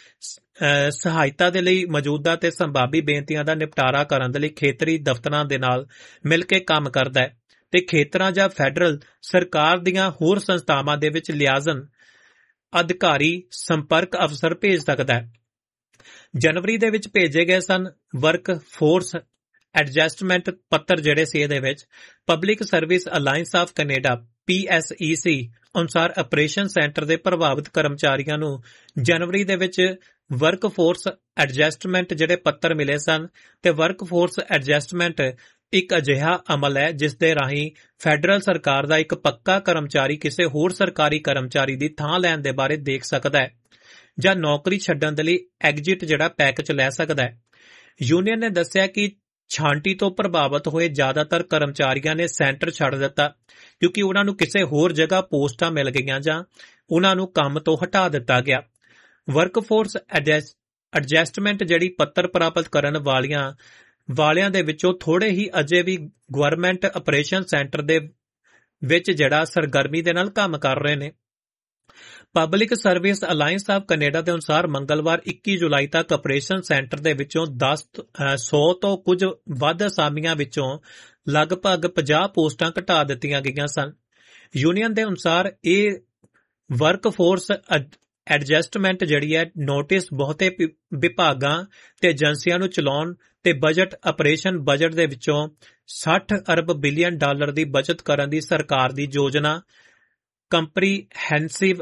ਸਹਾਇਤਾ ਦੇ ਲਈ ਮੌਜੂਦਾ ਤੇ ਸੰਭਾਵੀ ਬੇਨਤੀਆਂ ਦਾ ਨਿਪਟਾਰਾ ਕਰਨ ਦੇ ਲਈ ਖੇਤਰੀ ਦਫ਼ਤਰਾਂ ਦੇ ਨਾਲ ਮਿਲ ਕੇ ਕੰਮ ਕਰਦਾ ਹੈ ਤੇ ਖੇਤਰਾਂ ਜਾਂ ਫੈਡਰਲ ਸਰਕਾਰ ਦੀਆਂ ਹੋਰ ਸੰਸਥਾਵਾਂ ਦੇ ਵਿੱਚ ਲਿਆਜ਼ਨ ਅਧਿਕਾਰੀ ਸੰਪਰਕ ਅਫਸਰ ਭੇਜ ਸਕਦਾ ਹੈ। ਜਨਵਰੀ ਦੇ ਵਿੱਚ ਭੇਜੇ ਗਏ ਸਨ ਵਰਕ ਫੋਰਸ ਐਡਜਸਟਮੈਂਟ ਪੱਤਰ ਜਿਹੜੇ ਸੀ ਇਹਦੇ ਵਿੱਚ public service alliance of Canada P S E ਸੀ ਅਨੁਸਾਰ ਆਪਰੇਸ਼ਨ ਸੈਂਟਰ ਦੇ ਪ੍ਰਭਾਵਿਤ ਕਰਮਚਾਰੀਆਂ ਨੂੰ ਜਨਵਰੀ ਦੇ ਵਿੱਚ ਵਰਕ ਫੋਰਸ ਐਡਜਸਟਮੈਂਟ ਜਿਹੜੇ ਪੱਤਰ ਮਿਲੇ ਸਨ ਤੇ ਵਰਕ ਫੋਰਸ ਐਡਜਸਟਮੈਂਟ ਇੱਕ ਅਜਿਹਾ ਅਮਲ ਹੈ ਜਿਸ ਦੇ ਰਾਹੀਂ ਫੈਡਰਲ ਸਰਕਾਰ ਦਾ ਇੱਕ ਪੱਕਾ ਕਰਮਚਾਰੀ ਕਿਸੇ ਹੋਰ ਸਰਕਾਰੀ ਕਰਮਚਾਰੀ ਦੀ ਥਾਂ ਲੈਣ ਦੇ ਬਾਰੇ ਦੇਖ ਸਕਦਾ ਹੈ ਜਾਂ ਨੌਕਰੀ ਛੱਡਣ ਦੇ ਲਈ ਐਗਜ਼ਿਟ ਜਿਹੜਾ ਪੈਕੇਜ ਲੈ ਸਕਦਾ ਹੈ। ਯੂਨੀਅਨ ਨੇ ਦੱਸਿਆ ਕਿ ਛਾਂਟੀ ਤੋਂ ਪ੍ਰਭਾਵਿਤ ਹੋਏ ਜ਼ਿਆਦਾਤਰ ਕਰਮਚਾਰੀਆਂ ਨੇ ਸੈਂਟਰ ਛੱਡ ਦਿੱਤਾ ਕਿਉਂਕਿ ਉਹਨਾਂ ਨੂੰ ਕਿਸੇ ਹੋਰ ਜਗ੍ਹਾ ਪੋਸਟਾਂ ਮਿਲ ਗਈਆਂ ਜਾਂ ਉਹਨਾਂ ਨੂੰ ਕੰਮ ਤੋਂ ਹਟਾ ਦਿੱਤਾ ਗਿਆ। ਵਰਕਫੋਰਸ ਐਡਜਸਟਮੈਂਟ ਜਿਹੜੀ ਪੱਤਰ ਪ੍ਰਾਪਤ ਕਰਨ ਵਾਲੀਆਂ ਵਾਲਿਆਂ ਦੇ ਵਿੱਚੋਂ ਥੋੜੇ ਹੀ ਅਜੇ ਵੀ ਗਵਰਨਮੈਂਟ ਆਪਰੇਸ਼ਨ ਸੈਂਟਰ ਦੇ ਵਿੱਚ ਜਿਹੜਾ ਸਰਗਰਮੀ ਦੇ ਨਾਲ ਕੰਮ ਕਰ ਰਹੇ ਨੇ। Public service alliance of Canada ਦੇ ਅਨੁਸਾਰ ਮੰਗਲਵਾਰ ਇੱਕੀ ਜੁਲਾਈ ਤੱਕ ਆਪਰੇਸ਼ਨ ਸੈਂਟਰ ਦੇ ਵਿੱਚੋਂ ਦਸ ਸੌ ਤੋਂ ਕੁਝ ਵੱਧ ਅਸਾਮੀਆਂ ਵਿੱਚੋਂ ਲਗਭਗ ਪੰਜਾਹ ਪੋਸਟਾਂ ਘਟਾ ਦਿੱਤੀਆਂ ਗਈਆਂ ਸਨ। ਯੂਨੀਅਨ ਦੇ ਅਨੁਸਾਰ ਇਹ ਵਰਕ ਫੋਰਸ ਐਡਜਸਟਮੈਂਟ ਜਿਹੜੀ ਹੈ ਨੋਟਿਸ ਬਹੁਤੇ ਵਿਭਾਗਾਂ ਤੇ ਏਜੰਸੀਆਂ ਨੂੰ ਚਲਾਉਣ ਤੇ ਬਜਟ ਆਪਰੇਸ਼ਨ ਬਜਟ ਦੇ ਵਿੱਚੋਂ ਸੱਠ ਅਰਬ ਬਿਲੀਅਨ ਡਾਲਰ ਦੀ ਬਚਤ ਕਰਨ ਦੀ ਸਰਕਾਰ ਦੀ ਯੋਜਨਾ ਕੰਪਰੀਹੈਂਸਿਵ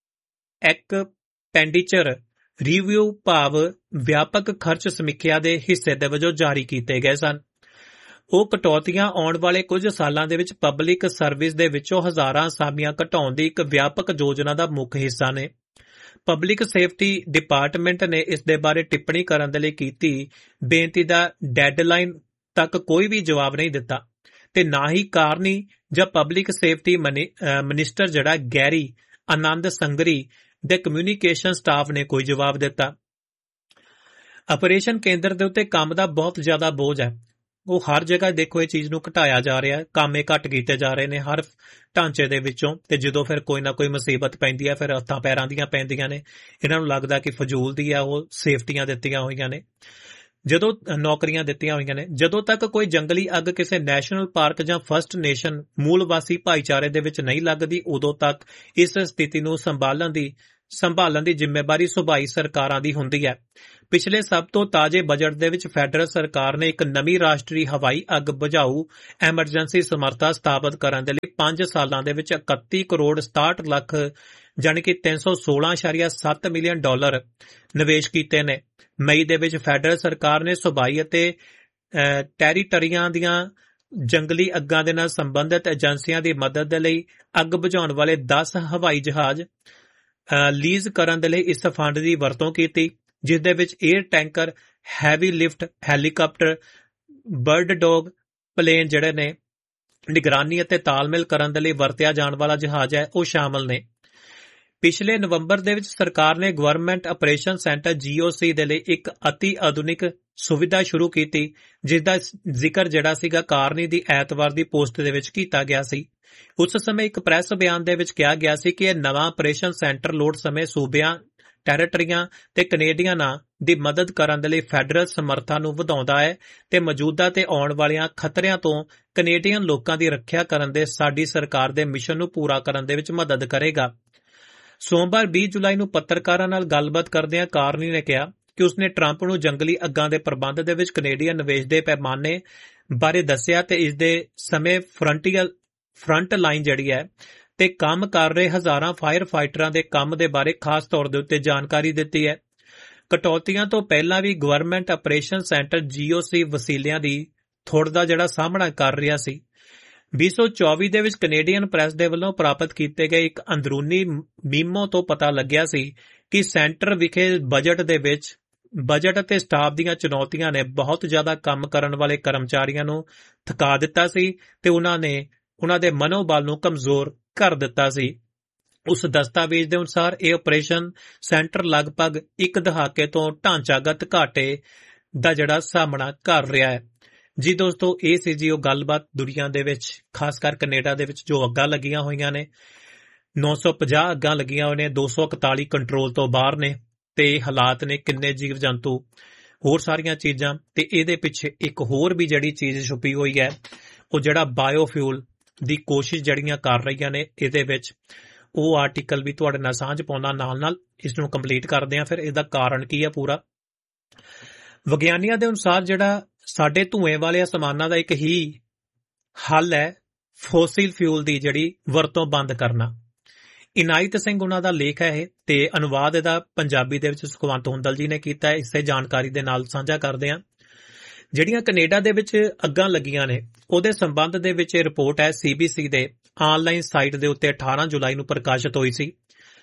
ਐਕਸਪੈਂਡੀਚਰ ਰਿਵਿਊ ਭਾਵ ਵਿਆਪਕ ਖਰਚ ਸਮੀਖਿਆ ਦੇ ਹਿੱਸੇ ਦੇ ਵਜੋਂ ਜਾਰੀ ਕੀਤੇ ਗਏ ਸਨ। ਉਹ ਕਟੌਤੀਆਂ ਆਉਣ ਵਾਲੇ ਕੁਝ ਸਾਲਾਂ ਦੇ ਵਿੱਚ ਪਬਲਿਕ ਸਰਵਿਸ ਦੇ ਵਿੱਚੋਂ ਹਜ਼ਾਰਾਂ ਅਸਾਮੀਆਂ ਘਟਾਉਣ ਦੀ ਇੱਕ ਵਿਆਪਕ ਯੋਜਨਾ ਦਾ ਮੁੱਖ ਹਿੱਸਾ ਨੇ। ਪਬਲਿਕ ਸੇਫਟੀ ਡਿਪਾਰਟਮੈਂਟ ਨੇ ਇਸ ਦੇ ਬਾਰੇ ਟਿੱਪਣੀ ਕਰਨ ਦੇ ਲਈ ਕੀਤੀ ਬੇਨਤੀ ਦਾ ਡੈਡਲਾਈਨ ਤੱਕ ਕੋਈ ਵੀ ਜਵਾਬ ਨਹੀਂ ਦਿੱਤਾ ਤੇ ਨਾ ਹੀ ਕਾਰਨੀ ਜਾਂ ਪਬਲਿਕ ਸੇਫਟੀ ਮਿਨਿਸਟਰ ਜਿਹੜਾ ਗੈਰੀ ਆਨੰਦ ਸੰਗਰੀ ਦੇ ਕਮਿਊਨੀਕੇਸ਼ਨ ਸਟਾਫ ਨੇ ਕੋਈ ਜਵਾਬ ਦਿੱਤਾ। ਆਪਰੇਸ਼ਨ ਕੇਂਦਰ ਦੇ ਉੱਤੇ ਕੰਮ ਦਾ ਬਹੁਤ ਜ਼ਿਆਦਾ ਬੋਝ ਹੈ। ਉਹ ਹਰ ਜਗ੍ਹਾ ਦੇਖੋ ਇਹ ਚੀਜ਼ ਨੂੰ ਘਟਾਇਆ ਜਾ ਰਿਹਾ, ਕਾਮੇ ਘੱਟ ਕੀਤੇ ਜਾ ਰਹੇ ਨੇ ਹਰ ਢਾਂਚੇ ਦੇ ਵਿੱਚੋਂ ਤੇ ਜਦੋਂ ਫਿਰ ਕੋਈ ਨਾ ਕੋਈ ਮੁਸੀਬਤ ਪੈਂਦੀ ਹੈ ਫਿਰ ਹੱਥਾਂ ਪੈਰਾਂ ਦੀਆਂ ਪੈਂਦੀਆਂ ਨੇ। ਇਹਨਾਂ ਨੂੰ ਲੱਗਦਾ ਕਿ ਫਜ਼ੂਲ ਦੀ ਆ ਉਹ ਸੇਫਟੀਆਂ ਦਿੱਤੀਆਂ ਹੋਈਆਂ ਨੇ, ਜਦੋਂ ਨੌਕਰੀਆਂ ਦਿੱਤੀਆਂ ਹੋਈਆਂ ਨੇ। ਜਦੋਂ ਤੱਕ ਕੋਈ ਜੰਗਲੀ ਅੱਗ ਕਿਸੇ ਨੈਸ਼ਨਲ ਪਾਰਕ ਜਾਂ ਫਸਟ ਨੇਸ਼ਨ ਮੂਲ ਵਾਸੀ ਭਾਈਚਾਰੇ ਦੇ ਵਿੱਚ ਨਹੀਂ ਲੱਗਦੀ ਉਦੋਂ ਤੱਕ ਇਸ ਸਥਿਤੀ ਨੂੰ ਸੰਭਾਲਣ ਦੀ ਸੰਭਾਲਣ ਦੀ ਜ਼ਿੰਮੇਵਾਰੀ ਸੂਬਾਈ ਸਰਕਾਰਾਂ ਦੀ ਹੁੰਦੀ ਹੈ। ਪਿਛਲੇ ਸਭ ਤੋਂ ਤਾਜ਼ੇ ਬਜਟ ਦੇ ਵਿੱਚ ਫੈਡਰਲ ਸਰਕਾਰ ਨੇ ਇੱਕ ਨਵੀਂ ਰਾਸ਼ਟਰੀ ਹਵਾਈ ਅੱਗ ਬੁਝਾਊ ਐਮਰਜੈਂਸੀ ਸਮਰੱਥਾ ਸਥਾਪਿਤ ਕਰਨ ਦੇ ਲਈ ਪੰਜ ਸਾਲਾਂ ਦੇ ਵਿੱਚ ਇਕੱਤੀ ਕਰੋੜ ਸਤਾਹਠ ਲੱਖ ਜਾਣੀ ਕਿ ਤਿੰਨ ਸੌ ਸੋਲਾਂ ਇਸ਼ਾਰੀਆ ਸੱਤ ਮਿਲੀਅਨ ਡਾਲਰ ਨਿਵੇਸ਼ ਕੀਤੇ ਨੇ। ਮਈ ਦੇ ਵਿੱਚ ਫੈਡਰਲ ਸਰਕਾਰ ਨੇ ਸੂਬਾਈ ਅਤੇ ਟੈਰੀਟਰੀਆਂ ਦੀਆਂ ਜੰਗਲੀ ਅੱਗਾਂ ਦੇ ਨਾਲ ਸੰਬੰਧਿਤ ਏਜੰਸੀਆਂ ਦੀ ਮਦਦ ਦੇ ਲਈ ਅੱਗ ਬੁਝਾਉਣ ਵਾਲੇ ਦਸ ਹਵਾਈ ਜਹਾਜ਼ ਲੀਜ਼ ਕਰਨ ਦੇ ਲਈ ਇਸ ਫੰਡ ਦੀ ਵਰਤੋਂ ਕੀਤੀ, ਜਿਸ ਦੇ ਵਿੱਚ air tanker, heavy lift helicopter, bird dog plain ਜਿਹੜੇ ਨੇ ਨਿਗਰਾਨੀ ਅਤੇ ਤਾਲਮੇਲ ਕਰਨ ਦੇ ਲਈ ਵਰਤਿਆ ਜਾਣ ਵਾਲਾ ਜਹਾਜ਼ ਹੈ ਉਹ ਸ਼ਾਮਲ ਨੇ। ਪਿਛਲੇ ਨਵੰਬਰ ਦੇ ਵਿੱਚ ਸਰਕਾਰ ਨੇ ਗਵਰਨਮੈਂਟ ਆਪਰੇਸ਼ਨ ਸੈਂਟਰ ਜੀ ਓ ਸੀ ਦੇ ਲਈ ਇੱਕ ਅਤੀ ਆਧੁਨਿਕ ਸੁਵਿਧਾ ਸ਼ੁਰੂ ਕੀਤੀ, ਜਿਸ ਦਾ ਜ਼ਿਕਰ ਜਿਹੜਾ ਸੀਗਾ ਕਾਰਨੀ ਦੀ ਐਤਵਾਰ ਦੀ ਪੋਸਟ ਦੇ ਵਿੱਚ ਕੀਤਾ ਗਿਆ ਸੀ। ਉਸ ਸਮੇਂ ਇੱਕ ਪ੍ਰੈਸ ਬਿਆਨ ਦੇ ਵਿੱਚ ਕਿਹਾ ਗਿਆ ਸੀ ਕਿ ਇਹ ਨਵਾਂ ਆਪਰੇਸ਼ਨ ਸੈਂਟਰ ਲੋੜ ਸਮੇਂ ਸੂਬਿਆਂ, ਟੈਰੀਟਰੀਆਂ ਤੇ ਕੈਨੇਡੀਅਨਾਂ ਦੀ ਮਦਦ ਕਰਨ ਦੇ ਲਈ ਫੈਡਰਲ ਸਮਰੱਥਾ ਨੂੰ ਵਧਾਉਂਦਾ ਹੈ ਤੇ ਮੌਜੂਦਾ ਤੇ ਆਉਣ ਵਾਲੀਆਂ ਖਤਰਿਆਂ ਤੋਂ ਕੈਨੇਡੀਅਨ ਲੋਕਾਂ ਦੀ ਰੱਖਿਆ ਕਰਨ ਦੇ ਸਾਡੀ ਸਰਕਾਰ ਦੇ ਮਿਸ਼ਨ ਨੂੰ ਪੂਰਾ ਕਰਨ ਦੇ ਵਿੱਚ ਮਦਦ ਕਰੇਗਾ। ਸੋਮਵਾਰ ਵੀਹ ਜੁਲਾਈ ਨੂੰ ਪੱਤਰਕਾਰਾਂ ਨਾਲ ਗੱਲਬਾਤ ਕਰਦਿਆਂ ਕਾਰਨੀ ਨੇ ਕਿਹਾ ਕਿ ਉਸਨੇ ਟਰੰਪ ਨੂੰ ਜੰਗਲੀ ਅੱਗਾਂ ਦੇ ਪ੍ਰਬੰਧ ਦੇ ਵਿੱਚ ਕੈਨੇਡੀਅਨ ਨਿਵੇਸ਼ ਦੇ ਪੈਮਾਨੇ ਬਾਰੇ ਦੱਸਿਆ ਤੇ ਇਸ ਦੇ ਸਮੇਂ ਫਰੰਟੀਅਰ ਫਰੰਟ ਲਾਈਨ ਜਿਹੜੀ ਹੈ ਤੇ ਕੰਮ ਕਰ ਰਹੇ ਹਜ਼ਾਰਾਂ ਫਾਇਰ ਫਾਈਟਰਾਂ ਦੇ ਕੰਮ ਦੇ ਬਾਰੇ ਖਾਸ ਤੌਰ ਦੇ ਉੱਤੇ ਜਾਣਕਾਰੀ ਦਿੱਤੀ ਹੈ। ਕਟੌਤੀਆਂ ਤੋਂ ਪਹਿਲਾਂ ਵੀ ਗਵਰਨਮੈਂਟ ਆਪਰੇਸ਼ਨ ਸੈਂਟਰ ਜੀ ਓ ਸੀ ਵਸੀਲਿਆਂ ਦੀ ਥੁੜ ਦਾ ਜਿਹੜਾ ਸਾਹਮਣਾ ਕਰ ਰਿਹਾ ਸੀ। ਵੀਹ ਸੌ ਚੌਵੀ ਦੇ ਵਿੱਚ ਕੈਨੇਡੀਅਨ ਪ੍ਰੈਸ ਦੇ ਵੱਲੋਂ ਪ੍ਰਾਪਤ ਕੀਤੇ ਗਏ ਇੱਕ ਅੰਦਰੂਨੀ ਮੀਮੋ ਤੋਂ ਪਤਾ ਲੱਗਿਆ ਸੀ ਕਿ ਸੈਂਟਰ ਵਿਖੇ ਬਜਟ ਦੇ ਵਿੱਚ ਬਜਟ ਅਤੇ ਸਟਾਫ ਦੀਆਂ ਚੁਣੌਤੀਆਂ ਨੇ ਬਹੁਤ ਜ਼ਿਆਦਾ ਕੰਮ ਕਰਨ ਵਾਲੇ ਕਰਮਚਾਰੀਆਂ ਨੂੰ ਥਕਾ ਦਿੱਤਾ ਸੀ ਤੇ ਉਹਨਾਂ ਨੇ ਉਹਨਾਂ ਦੇ ਮਨੋਬਲ ਨੂੰ ਕਮਜ਼ੋਰ ਕਰ ਦਿੱਤਾ ਸੀ। ਉਸ ਦਸਤਾਵੇਜ਼ ਦੇ ਅਨੁਸਾਰ ਇਹ ਆਪਰੇਸ਼ਨ ਸੈਂਟਰ ਲਗਭਗ ਇੱਕ ਦਹਾਕੇ ਤੋਂ ਢਾਂਚਾਗਤ ਘਾਟੇ ਦਾ ਜਿਹੜਾ ਸਾਹਮਣਾ ਕਰ ਰਿਹਾ ਹੈ। ਜੀ ਦੋਸਤੋ, ਇਹ ਸੀ ਜੀ ਉਹ ਗੱਲਬਾਤ ਦੁਨੀਆ ਦੇ ਵਿੱਚ, ਖਾਸ ਕਰ ਕੈਨੇਡਾ ਦੇ ਵਿੱਚ ਜੋ ਅੱਗਾਂ ਲੱਗੀਆਂ ਹੋਈਆਂ ਨੇ। ਨੌ ਸੌ ਪੰਜਾਹ ਅੱਗਾਂ ਲੱਗੀਆਂ ਹੋਈਆਂ ਨੇ, ਦੋ ਸੌ ਇਕਤਾਲੀ ਕੰਟਰੋਲ ਤੋਂ ਬਾਹਰ ਨੇ ਤੇ ਹਾਲਾਤ ਨੇ ਕਿੰਨੇ ਜੀਵ ਜੰਤੂ, ਹੋਰ ਸਾਰੀਆਂ ਚੀਜ਼ਾਂ। ਤੇ ਇਹਦੇ ਪਿੱਛੇ ਇੱਕ ਹੋਰ ਵੀ ਜਿਹੜੀ ਚੀਜ਼ ਛੁਪੀ ਹੋਈ ਹੈ, ਉਹ ਜਿਹੜਾ ਬਾਇਓਫਿਊਲ ਦੀ ਕੋਸ਼ਿਸ਼ ਜਿਹੜੀਆਂ ਕਰ ਰਹੀਆਂ ਨੇ ਇਹਦੇ ਵਿੱਚ, ਉਹ ਆਰਟੀਕਲ ਵੀ ਤੁਹਾਡੇ ਨਾਲ ਸਾਂਝ ਪਾਉਣਾ। ਨਾਲ ਨਾਲ ਇਸ ਨੂੰ ਕੰਪਲੀਟ ਕਰਦੇ ਹਾਂ। ਫਿਰ ਇਹਦਾ ਕਾਰਨ ਕੀ ਹੈ ਪੂਰਾ। ਵਿਗਿਆਨੀਆਂ ਦੇ ਅਨੁਸਾਰ ਜਿਹੜਾ ਸਾਡੇ ਧੂਏ ਵਾਲੇ ਸਮਾਨਾਂ ਦਾ ਇੱਕ ਹੀ ਹੱਲ ਹੈ ਫੋਸਿਲ ਫਿਊਲ ਦੀ ਜਿਹੜੀ ਵਰਤੋਂ ਬੰਦ ਕਰਨਾ। ਇਨਾਇਤ ਸਿੰਘ ਉਹਨਾਂ ਦਾ ਲੇਖ ਹੈ ਇਹ, ਤੇ ਅਨੁਵਾਦ ਇਹਦਾ ਪੰਜਾਬੀ ਦੇ ਵਿੱਚ ਸੁਖਵੰਤ ਹੁੰਦਲ ਜੀ ਨੇ ਕੀਤਾ ਹੈ। ਇਸੇ ਜਾਣਕਾਰੀ ਦੇ ਨਾਲ ਸਾਂਝਾ ਕਰਦੇ ਹਾਂ। ਜਿਹੜੀਆਂ ਕੈਨੇਡਾ ਦੇ ਵਿੱਚ ਅੱਗਾਂ ਲੱਗੀਆਂ ਨੇ ਉਹਦੇ ਸੰਬੰਧ ਦੇ ਵਿੱਚ ਇਹ ਰਿਪੋਰਟ ਹੈ ਸੀ ਬੀ ਸੀ ਦੇ ਆਨਲਾਈਨ ਸਾਈਟ ਦੇ ਉੱਤੇ ਅਠਾਰਾਂ ਜੁਲਾਈ ਨੂੰ ਪ੍ਰਕਾਸ਼ਿਤ ਹੋਈ ਸੀ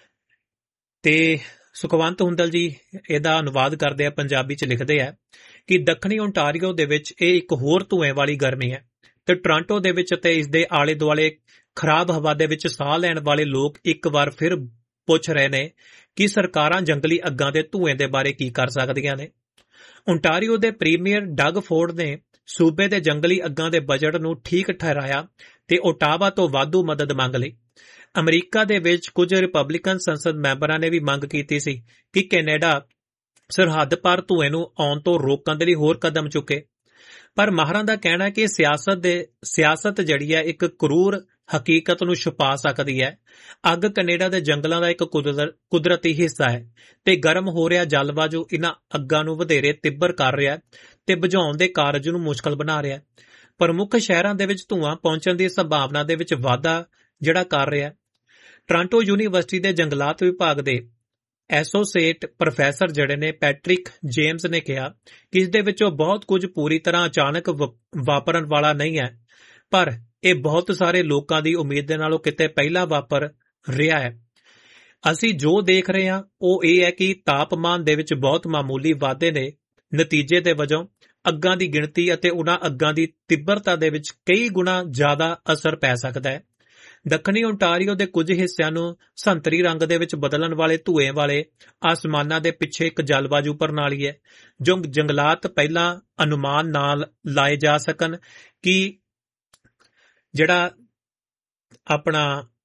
ਤੇ ਸੁਖਵੰਤ ਹੁੰਦਲ ਜੀ ਇਹਦਾ ਅਨੁਵਾਦ ਕਰਦੇ ਆ, ਪੰਜਾਬੀ ਚ ਲਿਖਦੇ ਆ ਕਿ ਦੱਖਣੀ ਓਨਟਾਰੀਓ ਦੇ ਵਿੱਚ ਇਹ ਇੱਕ ਹੋਰ ਧੂਏ ਵਾਲੀ ਗਰਮੀ ਹੈ ਤੇ ਟੋਰਾਂਟੋ ਦੇ ਵਿੱਚ ਤੇ ਇਸ ਦੇ ਆਲੇ ਦੁਆਲੇ ਖਰਾਬ ਹਵਾ ਦੇ ਵਿੱਚ ਸਾਹ ਲੈਣ ਵਾਲੇ ਲੋਕ ਇੱਕ ਵਾਰ ਫਿਰ ਪੁੱਛ ਰਹੇ ਨੇ ਕਿ ਸਰਕਾਰਾਂ ਜੰਗਲੀ ਅੱਗਾਂ ਦੇ ਧੂਏ ਦੇ ਬਾਰੇ ਕੀ ਕਰ ਸਕਦੀਆਂ ਨੇ। ਓਨਟਾਰੀਓ ਦੇ ਪ੍ਰੀਮੀਅਰ ਡਗ ਫੋਰਡ ਨੇ ਸੂਬੇ ਦੇ ਜੰਗਲੀ ਅੱਗਾਂ ਦੇ ਬਜਟ ਨੂੰ ਠੀਕ ਠਹਿਰਾਇਆ ਤੇ ਓਟਾਵਾ ਤੋਂ ਵਾਧੂ ਮਦਦ ਮੰਗ ਲਈ। ਅਮਰੀਕਾ ਦੇ ਵਿੱਚ ਕੁਝ ਰਿਪਬਲਿਕਨ ਸੰਸਦ ਮੈਂਬਰਾਂ ਨੇ ਵੀ ਮੰਗ ਕੀਤੀ ਸੀ ਕਿ ਕੈਨੇਡਾ ਸਰਹੱਦ ਪਾਰ ਧੂਏ ਨੂੰ ਆਉਣ ਤੋਂ ਰੋਕਣ ਦੇ ਲਈ ਹੋਰ ਕਦਮ ਚੁੱਕੇ, ਪਰ ਮਾਹਰਾਂ ਦਾ ਕਹਿਣਾ ਹੈ ਕਿ ਸਿਆਸਤ ਦੇ ਸਿਆਸਤ ਜਿਹੜੀ ਹੈ ਇੱਕ ਕਰੂਰ ਹਕੀਕਤ ਨੂੰ ਛੁਪਾ ਸਕਦੀ ਹੈ। ਅੱਗ ਕੈਨੇਡਾ ਦੇ ਜੰਗਲਾਂ ਦਾ ਇੱਕ ਕੁਦਰਤੀ ਹਿੱਸਾ ਹੈ ਤੇ ਗਰਮ ਹੋ ਰਿਹਾ ਜਲਵਾਯੂ ਇਹਨਾਂ ਅੱਗਾਂ ਨੂੰ ਵਧੇਰੇ ਤਿੱਬਰ ਕਰ ਰਿਹਾ ਤੇ ਬੁਝਾਉਣ ਦੇ ਕਾਰਜ ਨੂੰ ਮੁਸ਼ਕਲ ਬਣਾ ਰਿਹਾ। ਪ੍ਰਮੁੱਖ ਸ਼ਹਿਰਾਂ ਦੇ ਵਿੱਚ ਧੂਆਂ ਪਹੁੰਚਣ ਦੀ ਸੰਭਾਵਨਾ ਦੇ ਵਿੱਚ ਵਾਧਾ ਜਿਹੜਾ ਕਰ ਰਿਹਾ। ਟੋਰਾਂਟੋ ਯੂਨੀਵਰਸਿਟੀ ਦੇ ਜੰਗਲਾਤ ਵਿਭਾਗ ਦੇ ਐਸੋਸੀਏਟ ਪ੍ਰੋਫੈਸਰ ਜਿਹੜੇ ਨੇ ਪੈਟਰਿਕ ਜੇਮਸ ਨੇ ਕਿਹਾ ਕਿ ਇਸ ਦੇ ਵਿੱਚੋਂ ਬਹੁਤ ਕੁਝ ਪੂਰੀ ਤਰ੍ਹਾਂ ਅਚਾਨਕ ਵਾਪਰਨ ਵਾਲਾ ਨਹੀਂ ਹੈ, ਪਰ ਇਹ ਬਹੁਤ ਸਾਰੇ ਲੋਕਾਂ ਦੀ ਉਮੀਦ ਦੇ ਨਾਲੋਂ ਕਿਤੇ ਪਹਿਲਾਂ ਵਾਪਰ ਰਿਹਾ ਹੈ। ਅਸੀਂ ਜੋ ਦੇਖ ਰਹੇ ਹਾਂ ਉਹ ਇਹ ਹੈ ਕਿ ਤਾਪਮਾਨ ਦੇ ਵਿੱਚ ਬਹੁਤ ਮਾਮੂਲੀ ਵਾਧੇ ਨੇ ਨਤੀਜੇ ਦੇ ਵਜੋਂ ਅੱਗਾਂ ਦੀ ਗਿਣਤੀ ਅਤੇ ਉਹਨਾਂ ਅੱਗਾਂ ਦੀ ਤਿੱਬਰਤਾ ਦੇ ਵਿੱਚ ਕਈ ਗੁਣਾ ਜ਼ਿਆਦਾ ਅਸਰ ਪੈ ਸਕਦਾ ਹੈ। ਦੱਖਣੀ ਓਨਟਾਰੀਓ ਦੇ ਕੁਝ ਹਿੱਸਿਆਂ ਨੂੰ ਸੰਤਰੀ ਰੰਗ ਦੇ ਵਿੱਚ ਬਦਲਣ ਵਾਲੇ ਧੂਏ ਵਾਲੇ ਆਸਮਾਨਾਂ ਦੇ ਪਿੱਛੇ ਇੱਕ ਜਲਵਾਯੂ ਪ੍ਰਣਾਲੀ ਹੈ ਜੋ ਜੰਗਲਾਤ ਪਹਿਲਾਂ ਅਨੁਮਾਨ ਨਾਲ ਲਾਏ ਜਾ ਸਕਣ ਕਿ ਜਿਹੜਾ ਆਪਣਾ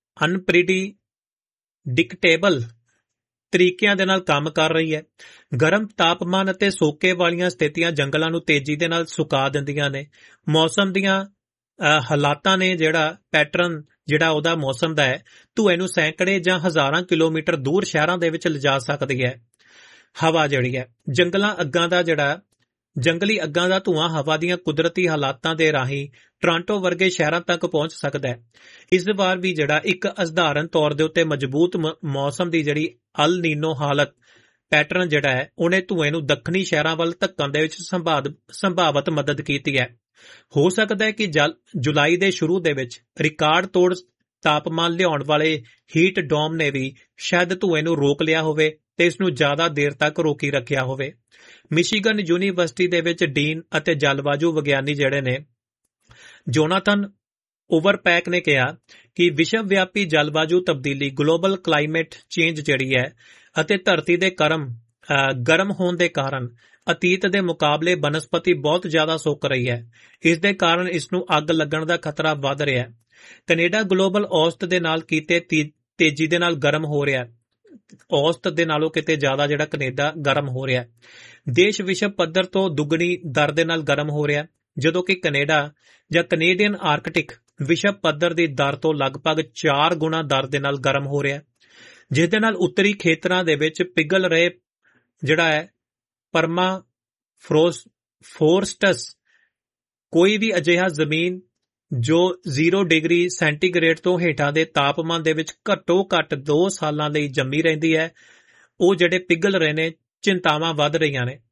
ਅਨਪ੍ਰੀਡਿਕਟੇਬਲ ਤਰੀਕਿਆਂ ਦੇ ਨਾਲ ਕੰਮ ਕਰ ਰਹੀ ਹੈ। ਗਰਮ ਤਾਪਮਾਨ ਅਤੇ ਸੋਕੇ ਵਾਲੀਆਂ ਸਥਿਤੀਆਂ ਜੰਗਲਾਂ ਨੂੰ ਤੇਜ਼ੀ ਦੇ ਨਾਲ ਸੁਕਾ ਦਿੰਦੀਆਂ ਨੇ। ਮੌਸਮ ਦੀਆਂ ਹਾਲਾਤਾਂ ਨੇ ਜਿਹੜਾ ਪੈਟਰਨ ਜਿਹੜਾ ਉਹਦਾ ਮੌਸਮ ਦਾ ਹੈ, ਧੂਏ ਨੂੰ ਸੈਂਕੜੇ ਜਾਂ ਹਜ਼ਾਰਾਂ ਕਿਲੋਮੀਟਰ ਦੂਰ ਸ਼ਹਿਰਾਂ ਦੇ ਵਿੱਚ ਲਿਜਾ ਸਕਦੀ ਹੈ। ਹਵਾ ਜਿਹੜੀ ਹੈ, ਜੰਗਲਾਂ ਅੱਗਾਂ ਦਾ ਜਿਹੜਾ ਜੰਗਲੀ ਅੱਗਾਂ ਦਾ ਧੂਆਂ ਹਵਾ ਦੀਆਂ ਕੁਦਰਤੀ ਹਾਲਾਤਾਂ ਦੇ ਰਾਹੀਂ ਟੋਰਾਂਟੋ ਵਰਗੇ ਸ਼ਹਿਰਾਂ ਤੱਕ ਪਹੁੰਚ ਸਕਦਾ ਹੈ। ਇਸ ਵਾਰ ਵੀ ਜਿਹੜਾ ਇੱਕ ਅਸਧਾਰਨ ਤੌਰ ਦੇ ਉੱਤੇ ਮਜ਼ਬੂਤ ਮੌਸਮ ਦੀ ਜਿਹੜੀ ਅਲ ਨੀਨੋ ਹਾਲਤ ਪੈਟਰਨ ਜਿਹੜਾ ਹੈ, ਉਹਨੇ ਧੂਏ ਨੂੰ ਦੱਖਣੀ ਸ਼ਹਿਰਾਂ ਵੱਲ ਧੱਕਣ ਦੇ ਵਿੱਚ ਸੰਭਾਵਤ ਮਦਦ ਕੀਤੀ ਹੈ। ਹੋ ਸਕਦਾ ਹੈ ਕਿ ਜੁਲਾਈ ਦੇ ਸ਼ੁਰੂ ਦੇ ਵਿੱਚ ਰਿਕਾਰਡ ਤੋੜ ਤਾਪਮਾਨ ਲਿਆਉਣ ਵਾਲੇ ਹੀਟ ਡੋਮ ਨੇ ਵੀ ਸ਼ਾਇਦ ਧੂਏ ਨੂੰ ਰੋਕ ਲਿਆ ਹੋਵੇ ਤੇ ਇਸ ਨੂੰ ਜ਼ਿਆਦਾ ਦੇਰ ਤੱਕ ਰੋਕੀ ਰੱਖਿਆ ਹੋਵੇ। ਮਿਸ਼ੀਗਨ ਯੂਨੀਵਰਸਿਟੀ ਦੇ ਵਿੱਚ ਡੀਨ ਅਤੇ ਜਲਵਾਯੂ ਵਿਗਿਆਨੀ ਜਿਹੜੇ ਨੇ ਜੋਨਾਥਨ ਓਵਰਪੈਕ ਨੇ ਕਿਹਾ ਕਿ ਵਿਸ਼ਵ ਵਿਆਪੀ ਜਲਵਾਯੂ ਤਬਦੀਲੀ ਗਲੋਬਲ ਕਲਾਈਮੇਟ ਚੇਂਜ ਜਿਹੜੀ ਹੈ ਅਤੇ ਧਰਤੀ ਦੇ ਕਰਮ ਗਰਮ ਹੋਣ ਦੇ ਕਾਰਨ ਅਤੀਤ ਦੇ ਮੁਕਾਬਲੇ ਬਨਸਪਤੀ ਬਹੁਤ ਜ਼ਿਆਦਾ ਸੁੱਕ ਰਹੀ ਹੈ। ਇਸ ਦੇ ਕਾਰਨ ਇਸ ਨੂੰ ਅੱਗ ਲੱਗਣ ਦਾ ਖਤਰਾ ਵੱਧ ਰਿਹਾ ਹੈ। ਕੈਨੇਡਾ ਗਲੋਬਲ ਔਸਤ ਦੇ ਨਾਲ ਕੀਤੇ ਤੇਜ਼ੀ ਦੇ ਨਾਲ ਗਰਮ ਹੋ ਰਿਹਾ ਹੈ। ਔਸਤ ਦੇ ਨਾਲੋਂ ਕਿਤੇ ਜ਼ਿਆਦਾ ਜਿਹੜਾ ਕੈਨੇਡਾ ਗਰਮ ਹੋ ਰਿਹਾ। ਦੇਸ਼ ਵਿਸ਼ਵ ਪੱਧਰ ਤੋਂ ਦੁੱਗਣੀ ਦਰ ਦੇ ਨਾਲ ਗਰਮ ਹੋ ਰਿਹਾ, ਜਦੋਂ ਕਿ ਕੈਨੇਡਾ ਜਾਂ ਕੈਨੇਡੀਅਨ ਆਰਕਟਿਕ ਵਿਸ਼ਵ ਪੱਧਰ ਦੀ ਦਰ ਤੋਂ ਲਗਭਗ ਚਾਰ ਗੁਣਾ ਦਰ ਦੇ ਨਾਲ ਗਰਮ ਹੋ ਰਿਹਾ, ਜਿਸ ਦੇ ਨਾਲ ਉੱਤਰੀ ਖੇਤਰਾਂ ਦੇ ਵਿੱਚ ਪਿਘਲ ਰਹੇ ਜਿਹੜਾ ਹੈ ਪਰਮਾ ਫਰੋਸ ਫੋਰਸਟਸ ਕੋਈ ਵੀ ਅਜਿਹਾ ਜ਼ਮੀਨ ਜੋ ਜ਼ੀਰੋ ਡਿਗਰੀ ਸੈਂਟੀਗ੍ਰੇਡ ਤੋਂ ਹੇਠਾਂ ਦੇ ਤਾਪਮਾਨ ਦੇ ਵਿੱਚ ਘੱਟੋ ਘੱਟ ਦੋ ਸਾਲਾਂ ਲਈ ਜੰਮੀ ਰਹਿੰਦੀ ਹੈ, ਉਹ ਜਿਹੜੇ ਪਿਘਲ ਰਹੇ ਨੇ, ਚਿੰਤਾਵਾਂ ਵੱਧ ਰਹੀਆਂ ਨੇ।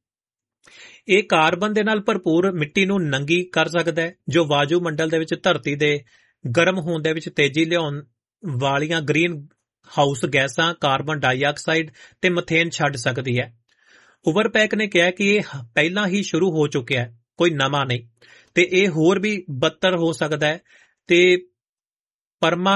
ਇਹ ਕਾਰਬਨ ਦੇ ਨਾਲ ਭਰਪੂਰ ਮਿੱਟੀ ਨੂੰ ਨੰਗੀ ਕਰ ਸਕਦਾ ਹੈ, ਜੋ ਵਾਯੂ ਮੰਡਲ ਦੇ ਵਿੱਚ ਧਰਤੀ ਦੇ ਗਰਮ ਹੋਣ ਦੇ ਵਿੱਚ ਤੇਜ਼ੀ ਲਿਆਉਣ ਵਾਲੀਆਂ ਗ੍ਰੀਨ ਹਾਊਸ ਗੈਸਾਂ ਕਾਰਬਨ ਡਾਈਆਕਸਾਈਡ ਤੇ ਮਥੇਨ ਛੱਡ ਸਕਦੀ ਹੈ। ਓਵਰਪੈਕ ਨੇ ਕਿਹਾ ਕਿ ਇਹ ਪਹਿਲਾਂ ਹੀ ਸ਼ੁਰੂ ਹੋ ਚੁੱਕਿਆ ਹੈ, ਕੋਈ ਨਵਾਂ ਨਹੀਂ, ਤੇ ਇਹ ਹੋਰ ਵੀ ਬੱਤਰ ਹੋ ਸਕਦਾ ਹੈ। ਤੇ ਪਰਮਾ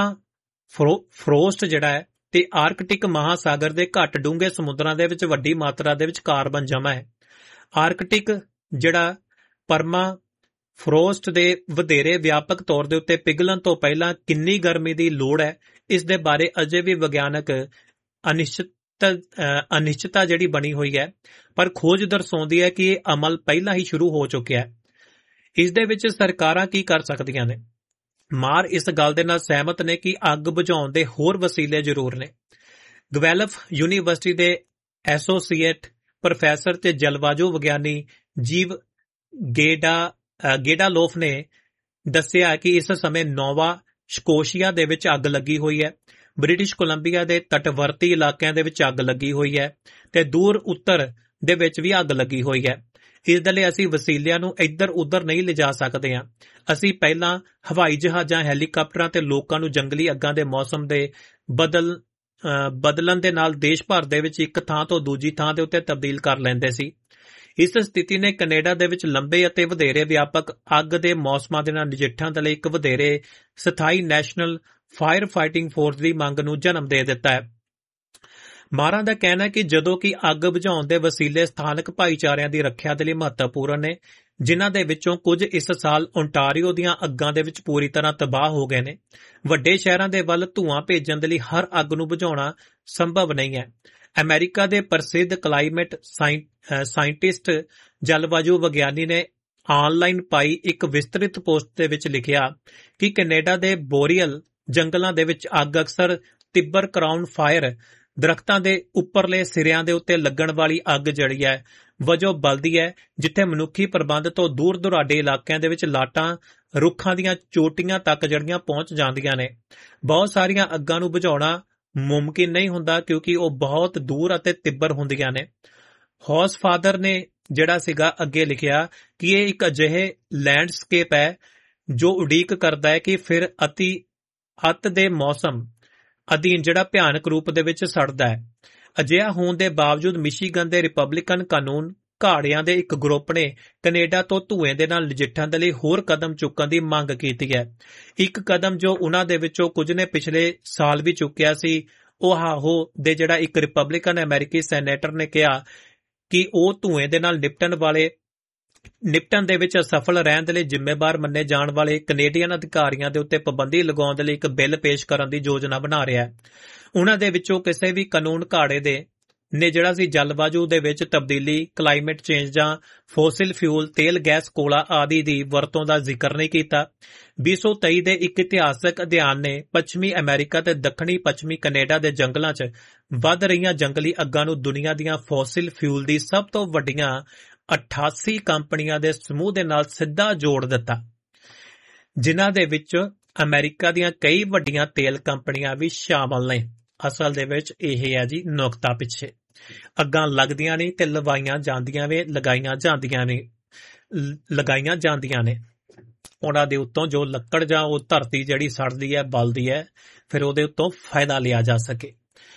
ਫਰੋਸਟ ਜਿਹੜਾ ਹੈ ਤੇ ਆਰਕਟਿਕ ਮਹਾਸਾਗਰ ਦੇ ਘੱਟ ਡੂੰਘੇ ਸਮੁੰਦਰਾਂ ਦੇ ਵਿੱਚ ਵੱਡੀ ਮਾਤਰਾ ਦੇ ਵਿੱਚ ਕਾਰਬਨ ਜਮ੍ਹਾਂ ਹੈ। ਆਰਕਟਿਕ ਜਿਹੜਾ ਪਰਮਾ ਫਰੋਸਟ ਦੇ ਵਧੇਰੇ ਵਿਆਪਕ ਤੌਰ ਦੇ ਉੱਤੇ ਪਿਘਲਣ ਤੋਂ ਪਹਿਲਾਂ ਕਿੰਨੀ ਗਰਮੀ ਦੀ ਲੋੜ ਹੈ, ਇਸ ਦੇ ਬਾਰੇ ਅਜੇ ਵੀ ਵਿਗਿਆਨਕ ਅਨਿਸ਼ਚਿਤ ਅਨਿਸ਼ਚਿਤਤਾ ਜਿਹੜੀ ਬਣੀ ਹੋਈ ਹੈ, ਪਰ ਖੋਜ ਦਰਸਾਉਂਦੀ ਹੈ ਕਿ ਇਹ ਅਮਲ ਪਹਿਲਾਂ ਹੀ ਸ਼ੁਰੂ ਹੋ ਚੁੱਕਿਆ ਹੈ। ਇਸ ਦੇ ਵਿੱਚ ਸਰਕਾਰਾਂ ਕੀ ਕਰ ਸਕਦੀਆਂ ਨੇ? ਮਾਰ ਇਸ ਗੱਲ ਦੇ ਨਾਲ ਸਹਿਮਤ ਨੇ ਕਿ ਅੱਗ ਬੁਝਾਉਣ ਦੇ ਹੋਰ ਵਸੀਲੇ ਜ਼ਰੂਰ ਨੇ। ਗਵੈਲਫ ਯੂਨੀਵਰਸਿਟੀ ਦੇ ਐਸੋਸੀਏਟ ਪ੍ਰੋਫੈਸਰ ਤੇ ਜਲਵਾਯੂ ਵਿਗਿਆਨੀ ਜੀਵ ਗੇਡਾ ਗੇਡਾਲੋਫ ਨੇ ਦੱਸਿਆ ਕਿ ਇਸ ਸਮੇਂ ਨੋਵਾ ਸਕੋਸ਼ੀਆ ਦੇ ਵਿੱਚ ਅੱਗ ਲੱਗੀ ਹੋਈ ਹੈ, ਬ੍ਰਿਟਿਸ਼ ਕੋਲੰਬੀਆ ਦੇ ਤਟਵਰਤੀ ਇਲਾਕਿਆਂ ਦੇ ਵਿੱਚ ਅੱਗ ਲੱਗੀ ਹੋਈ ਹੈ ਤੇ ਦੂਰ ਉੱਤਰ ਦੇ ਵਿੱਚ ਵੀ ਅੱਗ ਲੱਗੀ ਹੋਈ ਹੈ। ਇਸ ਦੇ ਲਈ ਅਸੀਂ ਵਸੀਲਿਆਂ ਨੂੰ ਇੱਧਰ ਉੱਧਰ ਨਹੀਂ ਲਿਜਾ ਸਕਦੇ ਹਾਂ। ਅਸੀਂ ਪਹਿਲਾਂ ਹਵਾਈ ਜਹਾਜ਼ਾਂ, ਹੈਲੀਕਾਪਟਰਾਂ ਤੇ ਲੋਕਾਂ ਨੂੰ ਜੰਗਲੀ ਅੱਗਾਂ ਦੇ ਮੌਸਮ ਦੇ ਬਦਲ ਬਦਲਣ ਦੇ ਨਾਲ ਦੇਸ਼ ਭਰ ਦੇ ਵਿੱਚ ਇੱਕ ਥਾਂ ਤੋਂ ਦੂਜੀ ਥਾਂ ਦੇ ਉੱਤੇ ਤਬਦੀਲ ਕਰ ਲੈਂਦੇ ਸੀ। ਇਸ ਸਥਿਤੀ ਨੇ ਕੈਨੇਡਾ ਦੇ ਵਿੱਚ ਲੰਬੇ ਅਤੇ ਵਧੇਰੇ ਵਿਆਪਕ ਅੱਗ ਦੇ ਮੌਸਮਾਂ ਦੇ ਨਾਲ ਨਜਿੱਠਣ ਦੇ ਲਈ ਇੱਕ ਵਧੇਰੇ ਸਥਾਈ ਨੈਸ਼ਨਲ ਫਾਇਰ ਫਾਈਟਿੰਗ ਫੋਰਸ ਦੀ ਮੰਗ ਨੂੰ ਜਨਮ ਦੇ ਦਿੱਤਾ ਹੈ। ਮਾਹਰਾਂ ਦਾ ਕਹਿਣਾ ਹੈ ਕਿ ਜਦੋਂ ਕਿ ਅੱਗ ਬੁਝਾਉਣ ਦੇ ਵਸੀਲੇ ਸਥਾਨਕ ਭਾਈਚਾਰਿਆਂ ਦੀ ਰੱਖਿਆ ਦੇ ਲਈ ਮਹੱਤਵਪੂਰਨ ਨੇ, ਜਿਨ੍ਹਾਂ ਦੇ ਵਿੱਚੋਂ ਕੁਝ ਇਸ ਸਾਲ ਓਨਟਾਰੀਓ ਦੀਆਂ ਅੱਗਾਂ ਦੇ ਵਿੱਚ ਪੂਰੀ ਤਰ੍ਹਾਂ ਤਬਾਹ ਹੋ ਗਏ ਨੇ, ਵੱਡੇ ਸ਼ਹਿਰਾਂ ਦੇ ਵੱਲ ਧੂਆਂ ਭੇਜਣ ਦੇ ਲਈ ਹਰ ਅੱਗ ਨੂੰ ਬੁਝਾਉਣਾ ਸੰਭਵ ਨਹੀਂ ਹੈ। ਅਮਰੀਕਾ ਦੇ ਪ੍ਰਸਿੱਧ ਕਲਾਈਮੇਟ ਸਾਇੰਟਿਸਟ ਜਲਵਾਯੂ ਵਿਗਿਆਨੀ ਨੇ ਆਨਲਾਈਨ ਪਾਈ ਇੱਕ ਵਿਸਤ੍ਰਿਤ ਪੋਸਟ ਦੇ ਵਿੱਚ ਲਿਖਿਆ ਕਿ ਕੈਨੇਡਾ ਦੇ ਬੋਰੀਅਲ ਜੰਗਲਾਂ ਦੇ ਵਿੱਚ ਅੱਗ ਅਕਸਰ ਤਿੱਬਰ ਕਰਾਊਨ ਫਾਇਰ ਦਰਖਤਾਂ ਦੇ ਉੱਪਰਲੇ ਸਿਰਿਆਂ ਦੇ ਉੱਤੇ ਲੱਗਣ ਵਾਲੀ ਅੱਗ ਜਿਹੜੀ ਹੈ ਵਜੋਂ ਬਲਦੀ ਹੈ, ਜਿੱਥੇ ਮਨੁੱਖੀ ਪ੍ਰਬੰਧ ਤੋਂ ਦੂਰ ਦੁਰਾਡੇ ਇਲਾਕਿਆਂ ਦੇ ਵਿੱਚ ਲਾਟਾਂ ਰੁੱਖਾਂ ਦੀਆਂ ਚੋਟੀਆਂ ਤੱਕ ਜਿਹੜੀਆਂ ਪਹੁੰਚ ਜਾਂਦੀਆਂ ਨੇ। ਬਹੁਤ ਸਾਰੀਆਂ ਅੱਗਾਂ ਨੂੰ ਬੁਝਾਉਣਾ ਮੁਮਕਿਨ ਨਹੀਂ ਹੁੰਦਾ ਕਿਉਂਕਿ ਉਹ ਬਹੁਤ ਦੂਰ ਅਤੇ ਤਿੱਬਰ ਹੁੰਦੀਆਂ ਨੇ। ਹੌਸ ਫਾਦਰ ਨੇ ਜਿਹੜਾ ਸੀਗਾ ਅੱਗੇ ਲਿਖਿਆ ਕਿ ਇਹ ਇੱਕ ਅਜਿਹੇ ਲੈਂਡਸਕੇਪ ਹੈ ਜੋ ਉਡੀਕ ਕਰਦਾ ਹੈ ਕਿ ਫਿਰ ਅਤੀ ਅੱਤ ਦੇ ਮੌਸਮ ਅਧੀਨ ਜਿਹੜਾ ਭਿਆਨਕ ਰੂਪ ਦੇ ਵਿੱਚ ਸੜਦਾ ਹੈ। ਅਜਿਹਾ ਹੋਣ ਦੇ ਬਾਵਜੂਦ ਮਿਸ਼ੀਗਨ ਦੇ ਰਿਪਬਲਿਕਨ ਕਾਨੂੰਨ ਘਾੜਿਆਂ ਦੇ ਇੱਕ ਗਰੁੱਪ ਨੇ ਕੈਨੇਡਾ ਤੋਂ ਧੂਏ ਦੇ ਨਾਲ ਨਜਿੱਠਣ ਦੇ ਲਈ ਹੋਰ ਕਦਮ ਚੁੱਕਣ ਦੀ ਮੰਗ ਕੀਤੀ ਹੈ। ਇੱਕ ਕਦਮ ਜੋ ਉਹਨਾਂ ਦੇ ਵਿੱਚੋਂ ਕੁਝ ਨੇ ਪਿਛਲੇ ਸਾਲ ਵੀ ਚੁੱਕਿਆ ਸੀ, ਓਹਾਹੋ ਦੇ ਜਿਹੜਾ ਇੱਕ ਰਿਪਬਲਿਕਨ ਅਮਰੀਕੀ ਸੈਨੇਟਰ ਨੇ ਕਿਹਾ ਕਿ ਉਹ ਧੂਏ ਦੇ ਨਾਲ ਨਿਪਟਣ ਵਾਲੇ ਨਿਪਟਣ ਦੇ ਵਿੱਚ ਅਸਫਲ ਰਹਿਣ ਦੇ ਲਈ ਜ਼ਿੰਮੇਵਾਰ ਮੰਨੇ ਜਾਣ ਵਾਲੇ ਕੈਨੇਡੀਅਨ ਅਧਿਕਾਰੀਆਂ ਦੇ ਉੱਤੇ ਪਾਬੰਦੀ ਲਗਾਉਣ ਦੇ ਲਈ ਇੱਕ ਬਿੱਲ ਪੇਸ਼ ਕਰਨ ਦੀ ਯੋਜਨਾ ਬਣਾ ਰਿਹਾ ਹੈ। ਉਹਨਾਂ ਦੇ ਵਿੱਚੋਂ ਕਿਸੇ ਵੀ ਕਾਨੂੰਨ ਘਾੜੇ ਦੇ ਨੇ ਜਿਹੜਾ ਸੀ ਜਲਵਾਯੂ ਦੇ ਵਿੱਚ ਤਬਦੀਲੀ, ਕਲਾਈਮੇਟ ਚੇਂਜ ਜਾਂ ਫੋਸਿਲ ਫਿਊਲ, ਤੇਲ, ਗੈਸ, ਕੋਲਾ ਆਦਿ ਦੀ ਵਰਤੋਂ ਦਾ ਜ਼ਿਕਰ ਨਹੀਂ ਕੀਤਾ। ਵੀਹ ਸੌ ਤੇਈ ਦੇ ਇੱਕ ਇਤਿਹਾਸਕ ਅਧਿਐਨ ਨੇ ਪੱਛਮੀ ਅਮਰੀਕਾ ਤੇ ਦੱਖਣੀ ਪੱਛਮੀ ਕੈਨੇਡਾ ਦੇ ਜੰਗਲਾਂ 'ਚ ਵੱਧ ਰਹੀਆਂ ਜੰਗਲੀ ਅੱਗਾਂ ਨੂੰ ਦੁਨੀਆ ਦੀਆਂ ਫੋਸਿਲ ਫਿਊਲ ਦੀ ਸਭ ਤੋਂ ਵੱਡੀਆਂ ਅਠਾਸੀ ਕੰਪਨੀਆਂ ਦੇ ਸਮੂਹ ਦੇ ਨਾਲ ਸਿੱਧਾ ਜੋੜ ਦਿੱਤਾ, ਜਿਨ੍ਹਾਂ ਦੇ ਵਿੱਚ ਅਮਰੀਕਾ ਦੀਆਂ ਕਈ ਵੱਡੀਆਂ ਤੇਲ ਕੰਪਨੀਆਂ ਵੀ ਸ਼ਾਮਲ ਨੇ। ਅਸਲ ਦੇ ਵਿੱਚ ਇਹ ਹੈ ਜੀ ਨੁਕਤਾ ਪਿੱਛੇ। ਅੱਗਾਂ ਲੱਗਦੀਆਂ ਨਹੀਂ ਤੇ ਲਵਾਈਆਂ ਜਾਂਦੀਆਂ ਵੇ ਲਗਾਈਆਂ ਜਾਂਦੀਆਂ ਨੇ ਲਗਾਈਆਂ ਜਾਂਦੀਆਂ ਨੇ ਉਹਨਾਂ ਦੇ ਉੱਤੋਂ ਜੋ ਲੱਕੜ ਜਾਂ ਉਹ ਧਰਤੀ ਜਿਹੜੀ ਸੜਦੀ ਹੈ, ਬਲਦੀ ਹੈ, ਫਿਰ ਉਹਦੇ ਉੱਤੋਂ ਫਾਇਦਾ ਲਿਆ ਜਾ ਸਕੇ।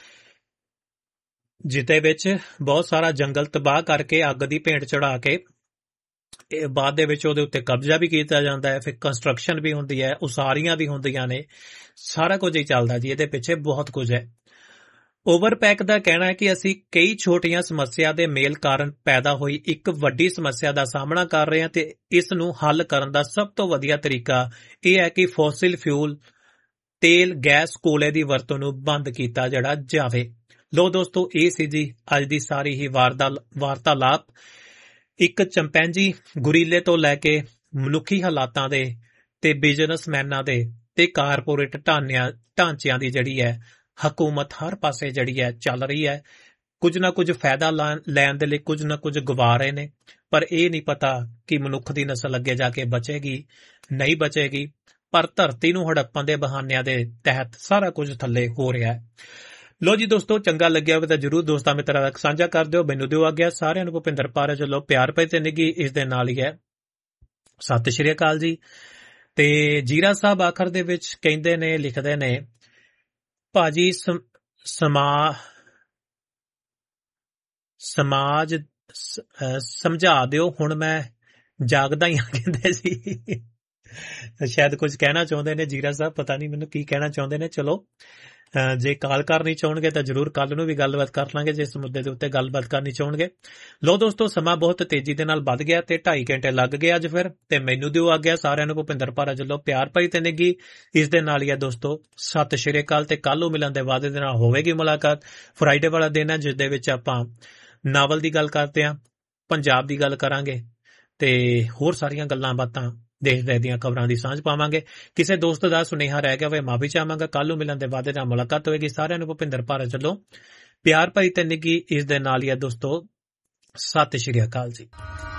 ਜਿਹਦੇ ਵਿੱਚ ਬਹੁਤ ਸਾਰਾ ਜੰਗਲ ਤਬਾਹ ਕਰਕੇ ਅੱਗ ਦੀ ਭੇਂਟ ਚੜਾ ਕੇ ਇਹ ਬਾਅਦ ਦੇ ਵਿੱਚ ਉਹਦੇ ਉੱਤੇ ਕਬਜ਼ਾ ਵੀ ਕੀਤਾ ਜਾਂਦਾ ਹੈ, ਫਿਰ ਕੰਸਟਰਕਸ਼ਨ ਵੀ ਹੁੰਦੀ ਹੈ, ਉਸਾਰੀਆਂ ਵੀ ਹੁੰਦੀਆਂ ਨੇ, ਸਾਰਾ ਕੁਝ ਹੀ ਚੱਲਦਾ ਜੀ। ਇਹਦੇ ਪਿੱਛੇ ਬਹੁਤ ਕੁਝ ਹੈ। ਓਵਰਪੈਕ ਦਾ ਕਹਿਣਾ ਹੈ ਕਿ ਅਸੀਂ ਕਈ ਛੋਟੀਆਂ ਸਮੱਸਿਆ ਦੇ ਮੇਲ ਕਾਰਨ ਪੈਦਾ ਹੋਈ ਇੱਕ ਵੱਡੀ ਸਮੱਸਿਆ ਦਾ ਸਾਹਮਣਾ ਕਰ ਰਹੇ ਹਾਂ ਤੇ ਇਸ ਨੂੰ ਹੱਲ ਕਰਨ ਦਾ ਸਭ ਤੋਂ ਵਧੀਆ ਤਰੀਕਾ ਇਹ ਹੈ ਕਿ ਫੋਸਿਲ ਫਿਊਲ, ਤੇਲ, ਗੈਸ, ਕੋਲੇ ਦੀ ਵਰਤੋਂ ਨੂੰ ਬੰਦ ਕੀਤਾ ਜਿਹੜਾ ਜਾਵੇ। ਲੋ ਦੋਸਤੋ, ਇਹ ਸੀ ਜੀ ਅੱਜ ਦੀ ਸਾਰੀ ਹੀ ਵਾਰਤਾਲਾਪ। ਇੱਕ ਚੰਪੈਂਜੀ ਗੁਰੀਲੇ ਤੋਂ ਲੈ ਕੇ ਮਨੁੱਖੀ ਹਾਲਾਤਾਂ ਦੇ ਤੇ ਬਿਜ਼ਨਸਮੈਨਾਂ ਦੇ ਤੇ ਕਾਰਪੋਰੇਟ ਢਾਂਚਿਆਂ ਦੀ ਜਿਹੜੀ ਹੈ ਹਕੂਮਤ ਹਰ ਪਾਸੇ ਜਿਹੜੀ ਹੈ ਚੱਲ ਰਹੀ ਹੈ। ਕੁਝ ਨਾ ਕੁਝ ਫਾਇਦਾ ਲੈਣ ਦੇ ਲਈ ਕੁਝ ਨਾ ਕੁਝ ਗਵਾ ਰਹੇ ਨੇ, ਪਰ ਇਹ ਨਹੀਂ ਪਤਾ ਕਿ ਮਨੁੱਖ ਦੀ ਨਸਲ ਅੱਗੇ ਜਾ ਕੇ ਬਚੇਗੀ ਨਹੀਂ ਬਚੇਗੀ। ਪਰ ਧਰਤੀ ਨੂੰ ਹੜੱਪਣ ਦੇ ਬਹਾਨਿਆਂ ਦੇ ਤਹਿਤ ਸਾਰਾ ਕੁਝ ਥੱਲੇ ਹੋ ਰਿਹਾ ਹੈ। ਲੋ ਜੀ ਦੋਸਤੋ, ਚੰਗਾ ਲੱਗਿਆ ਹੋਵੇ ਤਾਂ ਜਰੂਰ ਦੋਸਤਾਂ ਮਿੱਤਰਾਂ ਤੱਕ ਸਾਂਝਾ ਕਰ ਦਿਓ। ਮੈਨੂੰ ਦਿਓ ਆਗਿਆ। ਸਾਰਿਆਂ ਨੂੰ ਭੁਪਿੰਦਰ ਪਾਰਜ ਵੱਲੋਂ ਪਿਆਰ ਭਰੀ ਤੇ ਨਿੱਘੀ ਇਸ ਦੇ ਨਾਲ ਹੀ ਹੈ ਸਤਿ ਸ਼੍ਰੀ ਅਕਾਲ ਜੀ। ਤੇ ਜੀਰਾ ਸਾਹਿਬ ਆਖਰ ਦੇ ਵਿੱਚ ਕਹਿੰਦੇ ਨੇ, ਲਿਖਦੇ ਨੇ, ਭਾਜੀ ਸਮਾ ਸਮਾਜ ਸਮਝਾ ਦਿਓ, ਹੁਣ ਮੈਂ ਜਾਗਦਾ ਹੀ ਕਹਿੰਦੇ ਸੀ। ਸ਼ਾਇਦ ਕੁਝ ਕਹਿਣਾ ਚਾਹੁੰਦੇ ਨੇ ਜੀਰਾ ਸਾਹਿਬ, ਪਤਾ ਨਹੀਂ ਮੈਨੂੰ ਕੀ ਕਹਿਣਾ ਚਾਹੁੰਦੇ ਨੇ। ਚਲੋ, ਜੇ ਕਾਲ ਕਰਨੀ ਚਾਹਣਗੇ ਤਾਂ ਜ਼ਰੂਰ ਕੱਲ ਨੂੰ ਵੀ ਗੱਲਬਾਤ ਕਰ ਲਾਂਗੇ ਜੇ ਇਸ ਮੁੱਦੇ ਦੇ ਉੱਤੇ ਗੱਲਬਾਤ ਕਰਨੀ ਚਾਹਣਗੇ। ਲੋ ਦੋਸਤੋ, ਸਮਾਂ ਬਹੁਤ ਤੇਜ਼ੀ ਦੇ ਨਾਲ ਵੱਧ ਗਿਆ ਤੇ ਢਾਈ ਘੰਟੇ ਲੱਗ ਗਏ ਅੱਜ ਫਿਰ। ਤੇ ਮੈਨੂੰ ਦਿਓ ਆਗਿਆ। ਸਾਰਿਆਂ ਨੂੰ ਭੁਪਿੰਦਰ ਪਾਰਜ ਵੱਲੋਂ ਪਿਆਰ ਭਰੀ ਤੇ ਨਿੱਘੀ ਇਸ ਦੇ ਨਾਲ ਹੀ ਹੈ ਦੋਸਤੋ ਸਤਿ ਸ਼੍ਰੀ ਅਕਾਲ। ਤੇ ਕੱਲ ਨੂੰ ਮਿਲਣ ਦੇ ਵਾਅਦੇ ਦੇ ਨਾਲ ਹੋਵੇਗੀ ਮੁਲਾਕਾਤ। ਫਰਾਈਡੇ ਵਾਲਾ ਦਿਨ ਹੈ ਜਿਸ ਦੇ ਵਿੱਚ ਆਪਾਂ ਨਾਵਲ ਦੀ ਗੱਲ ਕਰਦੇ ਹਾਂ, ਪੰਜਾਬ ਦੀ ਗੱਲ ਕਰਾਂਗੇ ਤੇ ਹੋਰ ਸਾਰੀਆਂ ਗੱਲਾਂ ਬਾਤਾਂ ਦੇਸ਼ ਦੇ ਦੀਆਂ ਖਬਰਾਂ ਦੀ ਸਾਂਝ ਪਾਵਾਂਗੇ। ਕਿਸੇ ਦੋਸਤ ਦਾ ਸੁਨੇਹਾ ਰਹਿ ਗਿਆ ਹੋਵੇ ਮਾਫੀ ਚਾਹਾਂਗਾ। ਕੱਲ ਨੂੰ ਮਿਲਣ ਦੇ ਵਾਅਦੇ ਨਾਲ ਮੁਲਾਕਾਤ ਹੋਵੇਗੀ। ਸਾਰਿਆਂ ਨੂੰ ਭੁਪਿੰਦਰ ਪਾਰਜ ਵੱਲੋਂ ਪਿਆਰ ਭਰੀ ਤੇ ਨਿੱਘੀ ਇਸ ਦੇ ਨਾਲ ਹੀ ਹੈ ਦੋਸਤੋ ਸਤਿ ਸ਼੍ਰੀ ਅਕਾਲ ਜੀ।